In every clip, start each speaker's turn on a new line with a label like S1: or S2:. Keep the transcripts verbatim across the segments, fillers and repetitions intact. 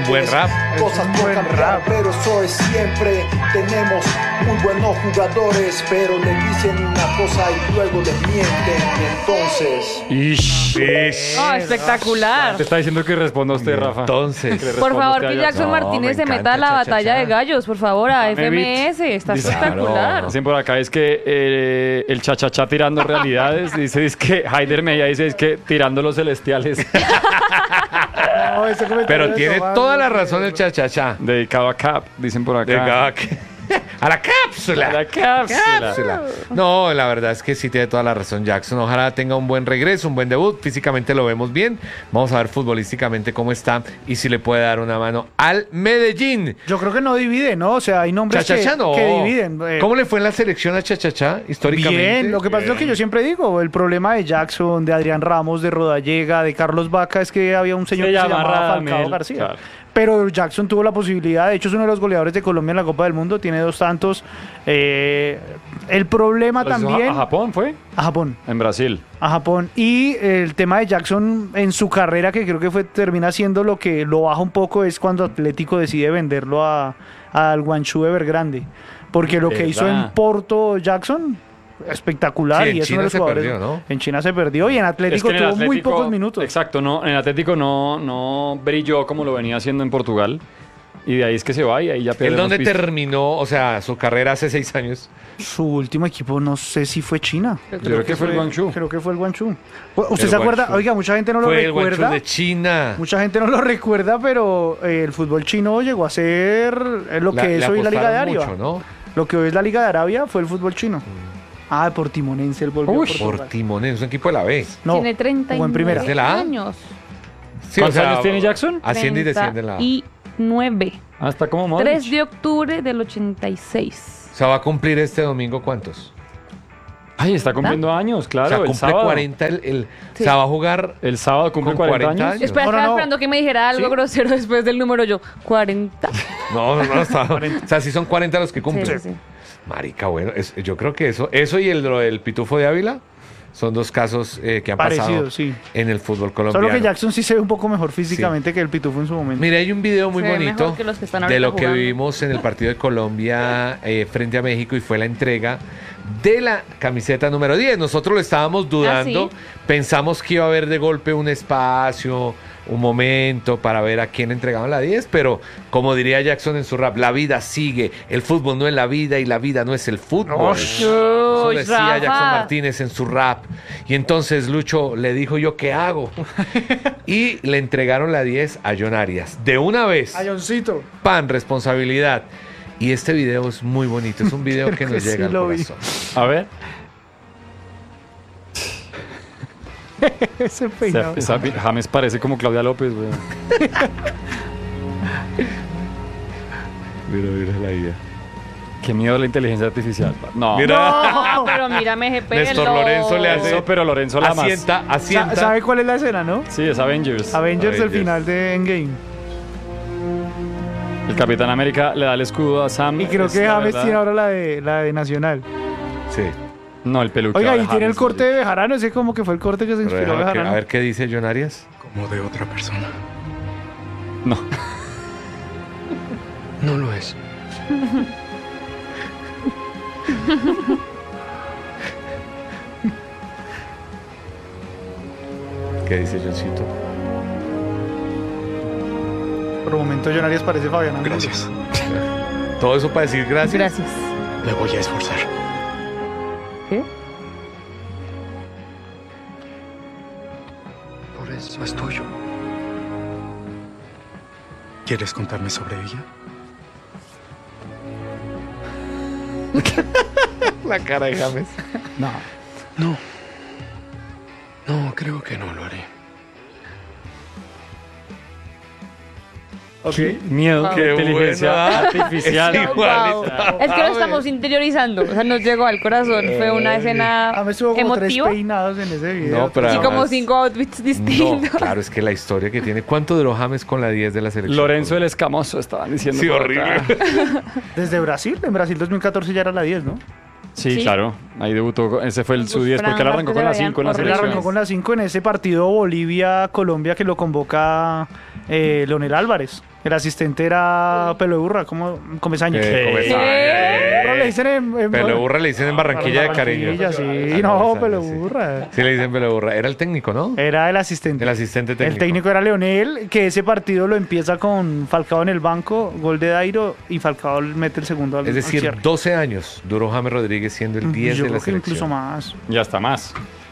S1: un buen rap.
S2: Cosas pueden cambiar, pero eso es siempre. Tenemos muy buenos jugadores, pero le dicen una cosa y luego les mienten. Y entonces...
S3: Ish.
S1: Ish.
S4: Oh, espectacular.
S3: Te está diciendo que responda usted, Rafa.
S1: Entonces.
S3: Que
S4: Por
S3: responda
S4: favor,
S3: usted
S4: que
S3: a
S4: Jackson
S1: No,
S4: Martínez
S1: me
S4: se meta
S1: encanta
S4: a la
S1: cha, cha,
S4: batalla
S1: cha.
S4: de gallos, por favor, a F M S. Está
S3: Dice,
S4: espectacular.
S1: claro.
S3: Dicen por acá es que eh, el chachachá tirando realidades. Dice es que Haider Meya dice es que tirando los celestiales.
S5: No, ese comentario
S1: Pero
S5: de
S1: tiene
S5: Tomás,
S1: toda la
S5: no,
S1: razón el cha-cha-cha.
S3: Dedicado a Cap, dicen por acá.
S1: De cada- A la cápsula.
S3: A la cápsula.
S1: Cápsula. No, la verdad es que sí tiene toda la razón Jackson. Ojalá tenga un buen regreso, un buen debut. Físicamente lo vemos bien. Vamos a ver futbolísticamente cómo está y si le puede dar una mano al Medellín.
S5: Yo creo que no divide, ¿no? O sea, hay nombres que,
S1: Cha-cha-cha no.
S5: que dividen. Eh,
S1: ¿Cómo le fue en la selección a Cha-cha-cha históricamente?
S5: Bien, lo que pasa es lo que yo siempre digo, el problema de Jackson, de Adrián Ramos, de Rodallega, de Carlos Vaca, es que había un señor
S3: Se
S5: que se
S3: llama
S5: llamaba
S3: Radamel,
S5: Falcao García.
S3: claro.
S5: Pero Jackson tuvo la posibilidad, de hecho es uno de los goleadores de Colombia en la Copa del Mundo, tiene dos tantos. Eh, el problema
S3: Los hizo
S5: también...
S3: A Japón fue.
S5: A Japón.
S3: En Brasil.
S5: A Japón. Y el tema de Jackson en su carrera, que creo que fue termina siendo lo que lo baja un poco, es cuando Atlético decide venderlo a, al Guangzhou Evergrande. Porque lo que
S3: ¿Verdad?
S5: hizo en Porto Jackson, espectacular.
S1: Sí, en
S5: y es
S1: China
S5: uno de los
S1: se
S5: jugadores-
S1: perdió, ¿no?
S5: En China se perdió y en Atlético
S3: en el
S5: tuvo muy
S3: Atlético-
S5: pocos minutos.
S3: Exacto, no, en el Atlético no, no brilló como lo venía haciendo en Portugal. Y de ahí es que se va y ahí ya
S1: ¿El
S3: perdemos
S1: dónde
S3: pista.
S1: terminó, o sea, su carrera hace seis años?
S5: Su último equipo no sé si fue China.
S3: Yo creo que fue el Guangzhou.
S5: Creo que fue el Guangzhou. ¿Usted
S1: El
S5: se acuerda?
S1: Guangzhou.
S5: Oiga, mucha gente no lo
S1: Fue el Guangzhou
S5: recuerda.
S1: de China.
S5: Mucha gente no lo recuerda, pero eh, el fútbol chino llegó a ser eh, lo que
S1: La-
S5: es
S1: le
S5: hoy la Liga de
S1: apostaron
S5: Arabia.
S1: mucho, ¿no?
S5: Lo que hoy es la Liga de Arabia fue el fútbol chino. Ah, Portimonense, el volvió
S3: Uy,
S5: a Portugal.
S1: Por Timonés, un equipo de la B.
S5: No,
S4: Tiene treinta y
S5: jugó en primera.
S1: ¿Es de la A?
S4: años.
S1: Sí,
S3: ¿Cuántos años tiene Jackson?
S1: Asciende y desciende en la A.
S4: Y nueve.
S3: Ah, está como Modric.
S4: tres de octubre del ochenta y seis.
S1: O sea, va a cumplir este domingo ¿cuántos?
S3: Ay, está cumpliendo años, claro.
S1: o sea,
S3: el
S1: cumple
S3: sábado.
S1: cuarenta el, el-
S4: Sí.
S1: O sea, va a jugar
S3: El sábado cumple
S1: Con
S3: cuarenta,
S1: cuarenta
S3: años.
S1: años.
S4: Espera,
S5: No, no,
S4: estaba
S5: no.
S4: esperando que me dijera algo
S1: ¿Sí?
S4: grosero después del número yo. cuarenta.
S1: No, no, no, está- o sea, si son cuarenta los que cumplen.
S4: Sí, sí, sí.
S1: Marica, bueno, es- yo creo que eso, eso y el, lo del Pitufo de Ávila son dos casos eh, que han pasado
S5: Parecidos, sí.
S1: en el fútbol colombiano.
S5: Solo que Jackson sí se ve un poco mejor físicamente que el Pitufo en su momento.
S1: Mira, hay un video muy
S4: Se ve
S1: bonito
S4: mejor que los que están
S1: de
S4: ahorita
S1: lo que
S4: jugando.
S1: vivimos en el partido de Colombia eh, frente a México y fue la entrega de la camiseta número diez. Nosotros lo estábamos dudando,
S4: ¿Ah, sí?
S1: pensamos que iba a haber de golpe un espacio, un momento para ver a quién entregaban la diez, pero como diría Jackson en su rap, la vida sigue, el fútbol no es la vida y la vida no es el fútbol. Eso
S4: Uy,
S1: decía
S4: Rafa.
S1: Jackson Martínez en su rap. Y entonces Lucho le dijo yo, ¿qué hago? Y le entregaron la diez a John Arias. De una vez.
S5: Ayoncito.
S1: Pan, responsabilidad. Y este video es muy bonito. Es un video que nos
S5: que sí
S1: llega al
S5: lo vi.
S1: corazón.
S3: A ver.
S5: Ese
S3: O sea,
S5: peinado.
S3: esa- James parece como Claudia López, güey.
S1: Mira, mira la idea.
S3: Qué miedo la inteligencia artificial. pa. No.
S1: Mira.
S4: No, pero mírame ese pelo.
S1: Néstor Lorenzo le hace-
S3: Eso, pero Lorenzo la más.
S1: Asienta,
S5: Sa-
S1: asienta.
S5: ¿Sabe cuál es la escena, no?
S3: Sí, es Avengers.
S5: Avengers, el
S1: Avengers.
S5: final de Endgame.
S3: El Capitán América le da el escudo a Sam.
S5: Y creo
S3: es
S5: que
S3: la
S5: James
S3: verdad.
S5: tiene ahora la de, la de Nacional.
S1: Sí.
S3: No, el peluque.
S5: Oiga,
S3: de
S5: y tiene el
S3: James,
S5: corte de Bejarano, ese como que fue el corte que se
S1: Pero
S5: inspiró
S1: déjame que-
S5: Bejarano.
S1: a ver qué dice John Arias.
S6: Como de otra persona.
S3: No.
S6: No lo es.
S1: ¿Qué dice Johncito?
S5: Por un momento John Arias parece Fabián Angulo.
S6: Gracias.
S1: Todo eso para decir gracias.
S4: Gracias.
S6: Me voy a esforzar.
S4: ¿Qué?
S6: Por eso es tuyo. ¿Quieres contarme sobre ella?
S1: La cara de James.
S5: No.
S6: No. No, creo que no lo haré.
S5: Ok.
S3: Miedo.
S1: Qué
S3: inteligencia
S1: bueno, ¿ah?
S3: artificial.
S1: Es igual.
S4: Wow. Es que lo estamos interiorizando. O sea, nos llegó al corazón. Fue una escena
S5: A mí estuvo como tres
S4: emotiva.
S5: peinados en ese video.
S1: No, pero
S4: Y como
S1: además-
S4: cinco outfits
S1: No,
S4: distintos.
S1: claro, es que la historia que tiene. ¿Cuánto duró James con la diez de la selección?
S3: Lorenzo el Escamoso, estaban diciendo.
S1: Sí,
S3: por
S1: horrible.
S3: acá.
S5: Desde Brasil, en Brasil dos mil catorce ya era la diez, ¿no?
S3: Sí,
S4: Sí.
S3: claro. Ahí debutó. Ese fue el, su
S4: Gus
S3: diez, porque él arrancó
S4: Fran
S3: con la
S4: Vázquez
S3: cinco en la
S4: le
S5: Él
S4: Selección.
S5: arrancó
S3: selección.
S5: con la cinco en ese partido Bolivia-Colombia que lo convoca Eh, Leonel Álvarez. El asistente era Pelo de Burra, ¿cómo? Comesaña.
S1: Eh, Comesaña,
S5: ¿Qué? Burra le dicen en, en-
S1: Pelo de Burra le dicen en Barranquilla de cariño.
S5: Barranquilla, sí,
S1: Ah,
S5: no,
S1: Comesaña,
S5: Pelo de
S1: sí.
S5: Burra.
S1: Sí le dicen Pelo de Burra. Era el técnico, ¿no?
S5: Era el asistente.
S1: El asistente técnico.
S5: El técnico era Leonel, que ese partido lo empieza con Falcao en el banco, gol de Dairo, y Falcao mete el segundo al
S1: Es
S5: al
S1: decir,
S5: cierre.
S1: doce años duró James Rodríguez siendo el diez
S5: Yo
S1: de la
S5: creo que incluso
S1: selección.
S5: más.
S3: Ya está más.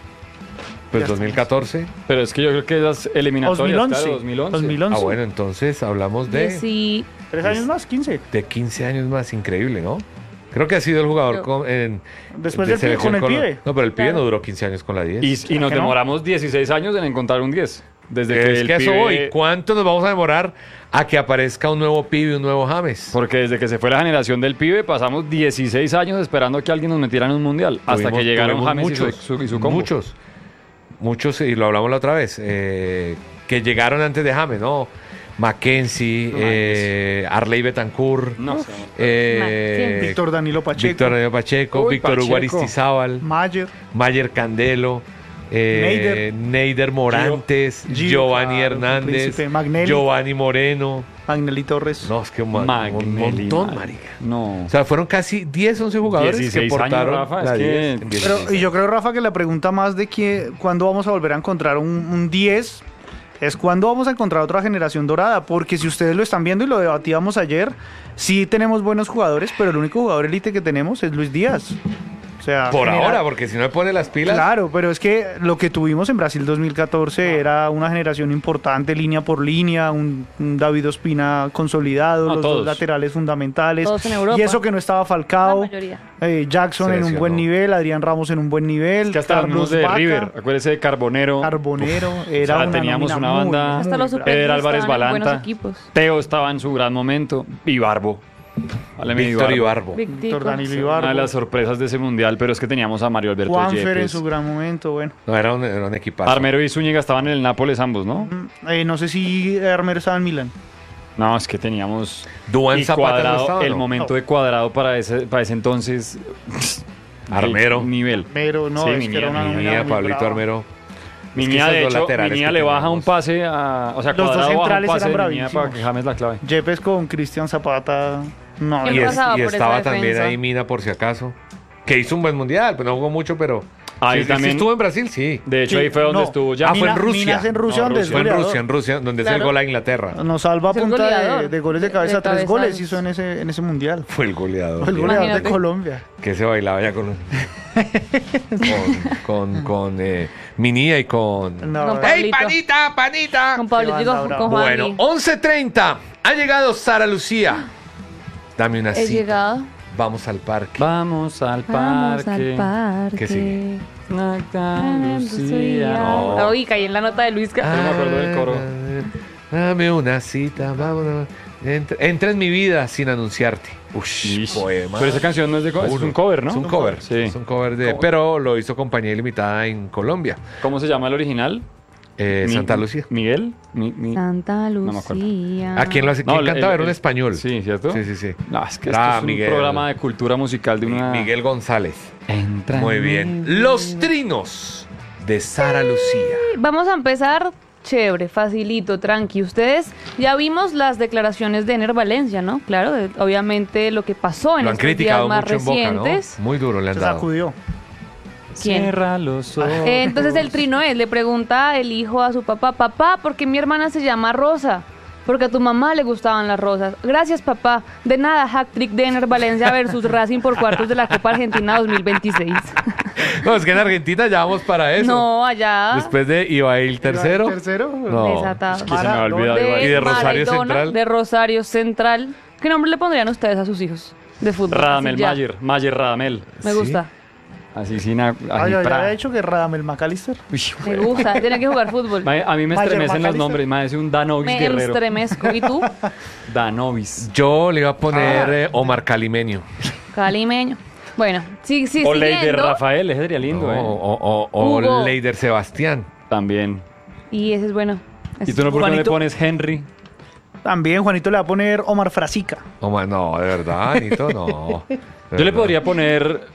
S1: Pues
S5: Ya
S1: dos mil catorce.
S3: Pero es que yo creo que las eliminatorias,
S5: dos mil once.
S3: claro, dos mil once.
S5: dos mil once.
S1: Ah, bueno, entonces hablamos de,
S4: Sí.
S5: Tres años más, quince.
S1: de quince años más. Increíble, ¿no? Creo que ha sido el jugador
S4: Yo-
S1: con, en,
S5: Después
S1: de
S5: del pibe,
S1: selección
S5: con el
S1: Colo-
S5: pibe.
S1: No, pero el pibe
S4: Claro.
S1: no duró quince años con la diez.
S3: Y, y nos
S5: ¿Que no?
S3: demoramos dieciséis años en encontrar un diez. Desde que
S1: es
S3: el
S1: que a eso
S3: pibe-
S1: voy. ¿Cuánto nos vamos a demorar a que aparezca un nuevo pibe, un nuevo James?
S3: Porque desde que se fue la generación del pibe pasamos dieciséis años esperando que alguien nos metiera en un mundial. hasta
S1: Tuvimos-
S3: que llegaron
S1: tuvimos
S3: James
S1: muchos,
S3: y su, y su combo.
S1: Muchos. Muchos, y lo hablamos la otra vez, eh, que llegaron antes de James, ¿no? Mackenzie,
S3: No,
S1: eh, Arley Betancourt,
S3: No sé.
S1: eh,
S4: Mackenzie.
S5: Víctor Danilo Pacheco.
S1: Víctor Danilo Pacheco,
S3: Uy,
S1: Víctor Hugo
S3: Pacheco.
S1: Aristizábal,
S5: Mayer.
S1: Mayer Candelo, eh, Neider Morantes,
S5: Gio,
S1: Giovanni
S5: claro,
S1: Hernández,
S5: Príncipe, Magnelli.
S1: Giovanni Moreno.
S5: Magnelli Torres.
S1: No, es que un, ma- un
S3: Magnelli,
S1: montón,
S3: madre.
S1: marica.
S3: No.
S1: O sea, fueron casi diez, once jugadores que
S3: dieciséis años,
S1: portaron
S3: Rafa, es
S1: la
S3: que-
S1: diez en dieciséis.
S5: Pero, y yo creo, Rafa, que la pregunta más de que cuándo vamos a volver a encontrar un, un diez es cuándo vamos a encontrar otra generación dorada. Porque si ustedes lo están viendo y lo debatíamos ayer, sí tenemos buenos jugadores, pero el único jugador élite que tenemos es Luis Díaz. O sea,
S1: Por
S5: genera-
S1: ahora, porque si no me pone las pilas.
S5: Claro, pero es que lo que tuvimos en Brasil dos mil catorce era una generación importante, línea por línea, un, un David Ospina consolidado,
S3: No,
S5: los
S3: todos.
S5: dos laterales fundamentales.
S4: Todos en Europa.
S5: Y eso que no estaba
S4: La
S5: Falcao,
S4: mayoría.
S5: eh, Jackson
S1: Se
S5: en un
S1: lesionó.
S5: buen nivel, Adrián Ramos en un buen nivel,
S3: Es que hasta hablamos de
S5: Vaca,
S3: River. Acuérdese de Carbonero.
S5: Carbonero,
S3: O
S5: era
S3: sea,
S5: una
S3: teníamos
S5: nómina
S3: una
S5: muy,
S3: banda.
S5: muy
S4: Hasta los
S5: brava.
S4: suplentes
S3: Eder Álvarez
S4: estaban en buenos
S3: Balanta.
S4: equipos.
S3: Teo estaba en su gran momento. Y Barbo. Hábleme de
S1: Víctor
S3: Ibarbo.
S1: Ibarbo.
S4: Victico.
S5: Víctor Danilo
S3: Una de
S5: Ibarbo,
S3: las sorpresas de ese mundial, pero es que teníamos a Mario Alberto
S5: Juanfer en
S3: Yepes.
S5: su gran momento, bueno.
S1: No, era un, era un equipazo.
S3: Armero y Zúñiga estaban en el Nápoles ambos, ¿no?
S5: Eh, no sé si Armero estaba en Milán.
S3: No, es que teníamos
S1: Duván
S3: y
S1: Zapata no
S3: Cuadrado,
S1: estaba,
S3: el
S1: ¿no?
S3: momento de Cuadrado para ese, para ese entonces.
S1: Armero.
S3: el nivel.
S5: Pero no,
S3: Sí,
S5: es
S3: mi
S5: que era
S3: niña,
S5: una
S3: mi
S5: nómina
S1: Mía,
S5: muy
S1: Pablito
S5: brava.
S1: Armero.
S3: Miñía,
S1: esos
S3: de
S1: dos
S3: hecho,
S1: laterales
S3: Miñía
S1: que
S3: le baja
S1: teníamos.
S3: un pase a. O sea,
S5: Los dos
S3: Cuadrado baja un
S5: centrales
S3: pase
S5: eran
S3: de Miñía para
S5: bravísimos.
S3: que James la clave.
S5: Yepes con Cristian Zapata. No,
S4: ¿Quién
S1: Y,
S5: no.
S1: es-
S4: pasaba
S1: y
S4: por esa
S1: estaba también
S4: defensa?
S1: ahí Mina, por si acaso. Que hizo un buen mundial, pues no jugó mucho, pero.
S3: Ahí
S1: sí, sí,
S3: también-
S1: sí estuvo en Brasil, sí.
S3: De hecho,
S5: Sí,
S3: ahí fue donde
S5: no.
S3: estuvo ya.
S1: Ah, fue en
S5: Mina-
S1: Rusia.
S5: Minas en Rusia,
S3: No,
S5: donde es
S3: Rusia.
S1: Fue en
S5: goleador.
S1: Rusia, en Rusia, donde es el
S4: Claro.
S1: gol a Inglaterra.
S5: Nos salva a
S4: Es el
S5: punta de,
S4: goleador.
S5: de goles de cabeza.
S4: De
S5: Tres
S4: cabezazos.
S5: goles hizo en ese, en ese mundial.
S1: Fue el goleador.
S5: El goleador de
S4: Imagínate.
S5: Colombia.
S1: Que se bailaba ya con. con. con. con eh, Minía y con.
S5: No,
S4: Con
S5: eh,
S1: ¡Ey,
S4: Pablito.
S1: panita, panita!
S4: Con Pablito y
S5: banda
S4: con,
S5: brava.
S4: con
S1: Bueno,
S4: Juanmi.
S1: once treinta. Ha llegado Sara Lucía. Dame una
S4: He
S1: cita.
S4: llegado.
S1: Vamos al parque.
S3: Vamos al
S4: Vamos
S3: parque.
S4: al parque.
S1: ¿Qué sigue?
S3: Santa Lucía.
S1: No.
S4: Ah, uy, caí en la nota de Luis.
S3: no me acuerdo del coro.
S1: Dame una cita, vámonos. Entra, entra en mi vida sin anunciarte. Ush,
S3: Ish.
S1: poema.
S3: Pero esa canción no es de co- es
S1: Uno.
S3: un cover, ¿no?
S1: Es un cover.
S3: Sí.
S1: Es un cover de. Pero lo hizo Compañía Ilimitada en Colombia.
S3: ¿Cómo se llama el original?
S1: Eh,
S3: Mi-
S1: Santa Lucía.
S3: ¿Miguel? Mi- mi-
S4: Santa
S3: me acuerdo.
S4: Lucía.
S1: ¿A quién lo hace? ¿Quién
S3: No, el-
S1: cantaba? Era
S3: el-
S1: un español.
S3: Sí, ¿cierto?
S1: Sí, sí, sí.
S3: No, es que
S1: Era
S3: esto es un
S1: Miguel-
S3: programa de cultura musical de una...
S1: Miguel González.
S3: Entra
S1: Muy
S3: en
S1: bien.
S3: mi
S1: Los
S3: vida.
S1: trinos de Sara Lucía.
S4: Vamos a empezar chévere, facilito, tranqui. Ustedes ya vimos las declaraciones de Ener Valencia, ¿no? Claro, de- obviamente lo que pasó en
S1: Lo han
S4: estos días
S1: criticado
S4: más
S1: mucho en Boca,
S4: recientes.
S1: ¿no? Muy duro le han
S5: se
S1: dado.
S5: sacudió.
S4: ¿Quién?
S3: Cierra los ojos.
S4: Eh, entonces el trino es, le pregunta el hijo a su papá, papá, ¿por qué mi hermana se llama Rosa? Porque a tu mamá le gustaban las rosas. Gracias, papá. De nada, hat-trick de Ener Valencia versus Racing por cuartos de la Copa Argentina dos mil veintiséis.
S1: No, es que en Argentina ya vamos para eso.
S4: No, allá
S1: Después de Ibail tercero.
S5: Tercero.
S1: No.
S4: desatado.
S3: Que se me ha olvidado igual.
S1: Y de Rosario
S4: Maradona,
S1: Central.
S4: De Rosario Central. ¿Qué nombre le pondrían ustedes a sus hijos de fútbol?
S3: Radamel
S4: Así ya.
S3: Mayer. Mayer Radamel.
S4: Me
S1: Sí.
S4: gusta.
S3: Así sin... a-
S5: Ah,
S3: así
S5: ya
S3: pra-
S5: había dicho que Radamel McAllister.
S3: Uy,
S4: Me
S3: güey.
S4: gusta. Tiene que jugar fútbol.
S3: Ma- A mí me
S5: Mayer
S3: estremecen los
S5: McAllister.
S3: nombres. Me hace un Danovis
S4: Me
S3: Guerrero.
S4: estremezco. ¿Y tú?
S3: Danovis.
S1: Yo le iba a poner eh, Omar Calimenio.
S4: Calimeño. Bueno, sí, sí,
S3: O Leider
S4: siguiendo.
S3: Rafael. Ese sería lindo,
S1: No,
S3: ¿eh?
S1: o o, o
S4: Hugo.
S1: Leider Sebastián.
S3: También.
S4: Y ese es bueno.
S3: ¿Y
S4: Ese
S3: tú no
S4: es
S3: por qué no le
S5: Juanito.
S3: pones Henry?
S5: También Juanito le va a poner Omar Frasica.
S1: Omar, no, de verdad, Anito, no. De
S3: Yo le
S1: verdad.
S3: podría poner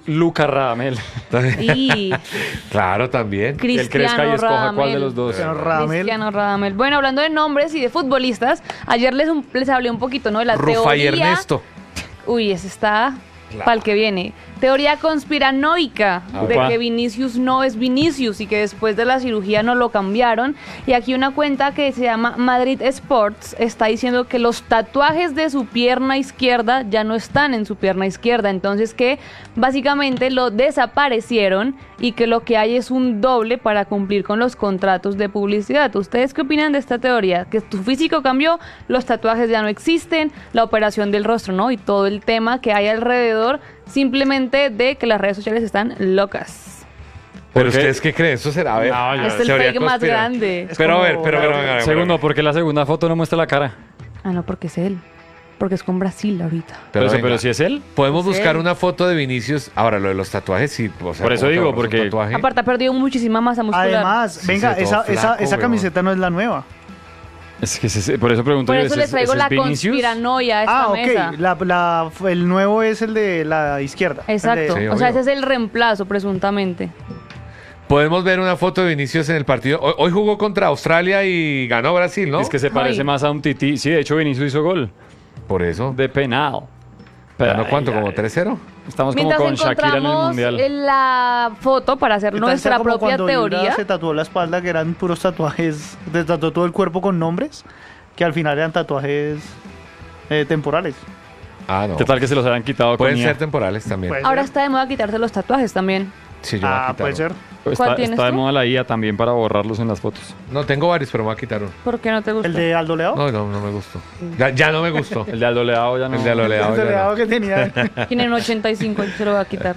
S3: Luca Radamel.
S4: Y
S1: Claro, también.
S3: Que él crezca y
S4: Cristiano
S3: escoja cuál de
S4: Radamel.
S3: los dos.
S5: Cristiano Radamel.
S4: Cristiano Radamel. Bueno, hablando de nombres y de futbolistas, ayer les, un- les hablé un poquito, ¿no? De la
S1: Rufa y
S4: teoría.
S1: Ernesto.
S4: Uy, ese está
S1: Claro.
S4: para el que viene. Teoría conspiranoica
S1: A
S4: de
S3: ver.
S4: que Vinicius no es Vinicius y que después de la cirugía no lo cambiaron. Y aquí una cuenta que se llama Madrid Sports está diciendo que los tatuajes de su pierna izquierda ya no están en su pierna izquierda. Entonces que básicamente lo desaparecieron y que lo que hay es un doble para cumplir con los contratos de publicidad. ¿Ustedes qué opinan de esta teoría? Que tu físico cambió, los tatuajes ya no existen, la operación del rostro, ¿no? Y todo el tema que hay alrededor simplemente de que las redes sociales están locas.
S1: Pero
S3: ¿Por qué?
S1: ustedes qué creen, eso será, a ver.
S3: No, yo-
S4: Este es el
S1: teoría
S4: fake más
S1: conspira-
S4: grande.
S5: Es
S1: Pero a
S5: como
S1: ver, pero,
S5: la-
S1: pero, pero, pero,
S3: Segundo, porque la segunda foto no muestra la cara.
S4: Ah, no, porque es él. Porque es con Brasil ahorita.
S3: Pero, eso,
S1: venga,
S3: pero si es él.
S1: podemos
S4: es
S1: buscar
S4: él.
S1: una foto de Vinicius. Ahora, lo de los tatuajes, sí. O sea,
S3: Por eso
S1: ¿cómo te
S3: digo,
S1: ahorras un
S3: porque-
S1: tatuaje?
S4: Aparte ha perdido muchísima masa muscular.
S5: Además,
S1: Sí,
S5: venga,
S1: se ve
S5: esa,
S1: todo
S5: esa,
S1: flaco,
S5: esa
S1: weón.
S5: camiseta no es la nueva.
S3: Es que ese- por eso pregunto
S4: Por
S3: yo,
S4: eso
S3: ¿ese
S4: les
S3: es-
S4: traigo
S3: ese
S4: la
S3: es Vinicius?
S4: conspiranoia a esta
S5: Ah,
S4: mesa.
S5: ok. La, la- el nuevo es el de la izquierda. el de-
S4: Exacto.
S1: Sí,
S4: o sea,
S1: obvio.
S4: ese es el reemplazo, presuntamente.
S1: Podemos ver una foto de Vinicius en el partido. Hoy, hoy jugó contra Australia y ganó Brasil, ¿no?
S3: Es que se parece
S4: Ay.
S3: más a un tití. Sí, de hecho Vinicius hizo gol.
S1: Por eso.
S3: De penal.
S1: ¿Ganó cuánto?
S3: Ay,
S1: ¿Como
S3: ay.
S1: tres cero?
S3: Estamos como
S4: Mientras
S3: con Shakira en el
S4: encontramos
S3: Mundial.
S4: en la foto para hacer
S5: ¿Qué tal sea
S4: nuestra
S5: como
S4: propia
S5: cuando Yura
S4: teoría.
S5: se tatuó la espalda, que eran puros tatuajes, se tatuó todo el cuerpo con nombres, que al final eran tatuajes eh, temporales.
S1: Ah, no.
S3: ¿Qué tal que se los hayan quitado
S1: Pueden
S3: con
S1: ser
S3: I A?
S1: temporales también.
S5: Puede
S4: Ahora
S5: ser.
S4: está de moda quitarse los tatuajes también.
S1: Sí, yo me voy a
S5: Ah,
S1: quitar
S5: puede
S1: uno.
S5: ser.
S3: Está,
S4: ¿Cuál tienes
S3: está de
S4: tú?
S3: moda la I A también para borrarlos en las fotos.
S1: No, tengo varios, pero me voy a quitar uno.
S4: ¿Por qué no te gusta?
S5: El de Aldo Leao.
S1: No, no, no me gustó. Ya, ya no me gustó.
S3: El de Aldo Leao ya no.
S1: El de Aldo Leao.
S5: El de
S1: ya
S5: Leao
S1: no.
S5: que tenía.
S4: Tiene un ochenta y cinco, yo se lo voy a quitar.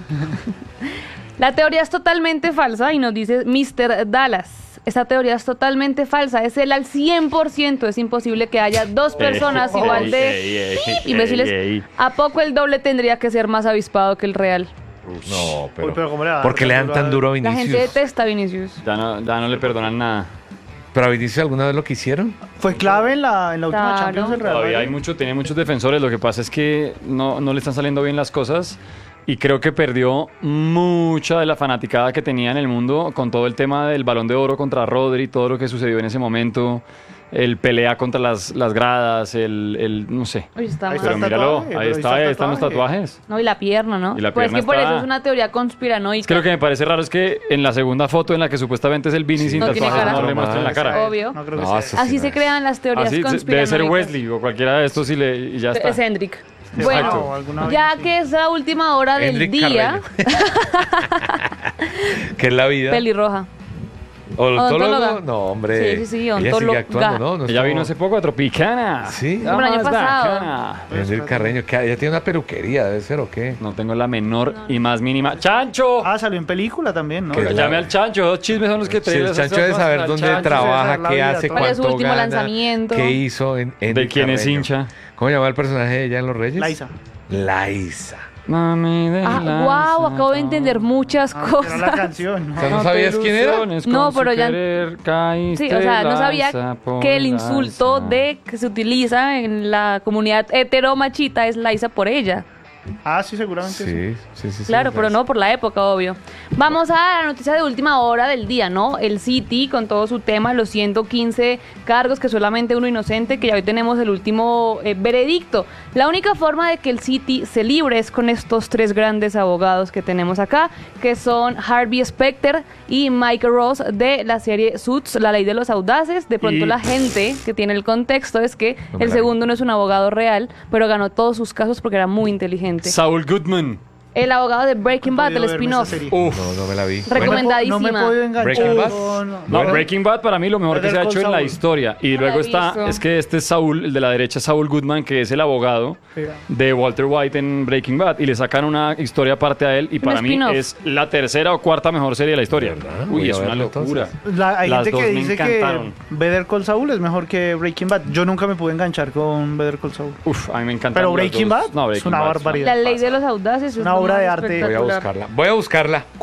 S4: La teoría es totalmente falsa y nos dice mister Dallas. Esta teoría es totalmente falsa, es él al cien por ciento. Es imposible que haya dos personas
S3: Ey,
S4: igual
S3: ey,
S4: de
S3: ey, ey,
S4: imbéciles.
S3: ey, ey.
S4: ¿A poco el doble tendría que ser más avispado que el real?
S1: No, pero.
S5: Uy, pero ¿cómo le va a dar
S1: ¿Por qué le dan
S5: duro
S1: tan
S5: a-
S1: duro a
S4: La gente
S1: Vinicius?
S4: detesta a Vinicius.
S3: Ya no, ya no le perdonan nada.
S1: ¿Pero a Vinicius alguna vez lo quisieron?
S5: Fue clave en la, en la última
S4: Claro.
S5: Champions del Real
S3: Todavía hay
S5: Madrid.
S3: mucho, tiene muchos defensores. Lo que pasa es que no, no le están saliendo bien las cosas. Y creo que perdió mucha de la fanaticada que tenía en el mundo con todo el tema del Balón de Oro contra Rodri, todo lo que sucedió en ese momento, el pelea contra las, las gradas, el, el no sé.
S4: Uy, está
S5: Ahí
S4: mal.
S3: Pero
S5: está el
S3: míralo,
S5: tatuaje,
S3: ahí
S5: pero
S3: está, ahí están los
S5: tatuaje.
S3: tatuajes.
S4: No, y la pierna, ¿no?
S3: Y la
S4: pues es
S3: pierna
S4: que por
S3: está-
S4: eso es una teoría conspiranoica.
S3: Es que lo que me parece raro es que en la segunda foto en la que supuestamente es el Vini sin
S4: No tiene
S3: tatuajes
S4: cara.
S3: no le
S1: No,
S3: muestran la
S1: no,
S3: cara.
S4: Obvio.
S5: No creo que
S1: No,
S5: sea.
S1: eso
S4: Así
S1: sí
S4: se
S1: no es.
S4: crean las teorías
S3: Así,
S4: conspiranoicas.
S3: debe ser Wesley o cualquiera de estos y, le, y ya está.
S4: Es Hendrik.
S5: Exacto.
S4: Bueno,
S5: Alguna
S4: ya
S5: vaina
S4: que es la última hora del
S1: Hendrik
S4: día,
S1: ¿Qué es la vida?
S4: pelirroja.
S1: ¿Odontólogo?
S4: Odontóloga.
S1: No, hombre.
S4: Sí, sí, sí,
S1: Ella sigue
S4: odontóloga.
S1: actuando, ¿no? No es
S3: Ella
S1: como-
S3: vino hace poco a Tropicana.
S1: Sí.
S3: La
S4: Como el año
S3: más
S4: pasado.
S3: bacana.
S1: Hendrik Carreño, que ella tiene una peluquería, debe ser, ¿o qué?
S3: No tengo la menor y más mínima. ¡Chancho!
S5: Ah, salió en película también, ¿no?
S1: Que
S3: Pues llame al Chancho, dos chismes son los que
S1: Sí,
S3: trae.
S1: el chancho debe saber dónde
S5: Chancho
S1: trabaja,
S5: debe saber la
S1: qué
S5: vida,
S1: hace,
S5: todo.
S4: ¿Cuál es su
S1: cuánto
S4: último
S1: gana,
S4: lanzamiento?
S1: qué hizo en
S3: ¿De
S1: Hendrik
S3: quién es
S1: Carreño.
S3: hincha?
S1: ¿Cómo llama el personaje de ella en Los Reyes?
S5: Laisa.
S1: Laisa.
S3: Mami de
S4: Ah,
S3: la
S4: wow, acabo de entender muchas
S5: Ah,
S4: cosas.
S5: era la canción.
S1: O sea, ¿no sabías quién era?
S4: No, pero ya- Sí, o sea, no sabía que el insulto de que se utiliza en la comunidad heteromachita es Laisa por ella.
S5: Ah, sí, seguramente sí.
S1: Sí, sí, sí. sí,
S4: Claro,
S1: sí,
S4: pero
S1: Laisa.
S4: no por la época, obvio. Vamos a la noticia de última hora del día, ¿no? El City con todo su tema, los ciento quince cargos, que solamente uno inocente, que ya hoy tenemos el último eh, veredicto. La única forma de que el City se libre es con estos tres grandes abogados que tenemos acá, que son Harvey Specter y Mike Ross de la serie Suits, La Ley de los Audaces. De pronto
S3: Y-
S4: la gente que tiene el contexto es que
S1: No me
S4: el
S1: la vi.
S4: segundo no es un abogado real, pero ganó todos sus casos porque era muy inteligente.
S3: Saul Goodman.
S4: El abogado de Breaking
S5: No he
S4: Bad, el
S5: podido verme esa
S4: spin-off.
S5: serie.
S3: Uf.
S1: No, no me la vi.
S4: Recomendadísima.
S5: No me he podido enganchar
S1: Breaking Bad.
S5: con-
S3: No,
S1: Bueno.
S3: Breaking Bad para mí lo mejor que se
S5: Better
S3: ha
S5: Call
S3: hecho en la
S5: Saul.
S3: historia. Y
S4: No la
S3: luego
S4: he
S3: está,
S4: visto.
S3: es que este es Saul, el de la derecha, Saul Goodman, que es el abogado
S5: Mira.
S3: de Walter White en Breaking Bad. Y le sacan una historia aparte a él. Y para mí
S4: spin-off.
S3: es la tercera o cuarta mejor serie de la historia.
S1: ¿Verdad? Voy
S3: Uy,
S1: a
S3: es una
S1: verlo,
S3: locura.
S5: La- hay
S3: Las
S5: gente que
S3: dos me
S5: dice que
S3: encantaron.
S5: Better Call Saul es mejor que Breaking Bad. Yo nunca me pude enganchar con Better Call Saul.
S3: Uf, a mí me encanta.
S5: Pero Breaking Bad
S3: no,
S5: es una
S3: Bad
S5: barbaridad.
S4: La Ley de los Audaces es
S5: Una
S4: lo
S5: obra
S4: más
S5: de arte.
S1: Voy a
S4: espectacular.
S1: buscarla. Voy a buscarla.
S5: ¿Cuál?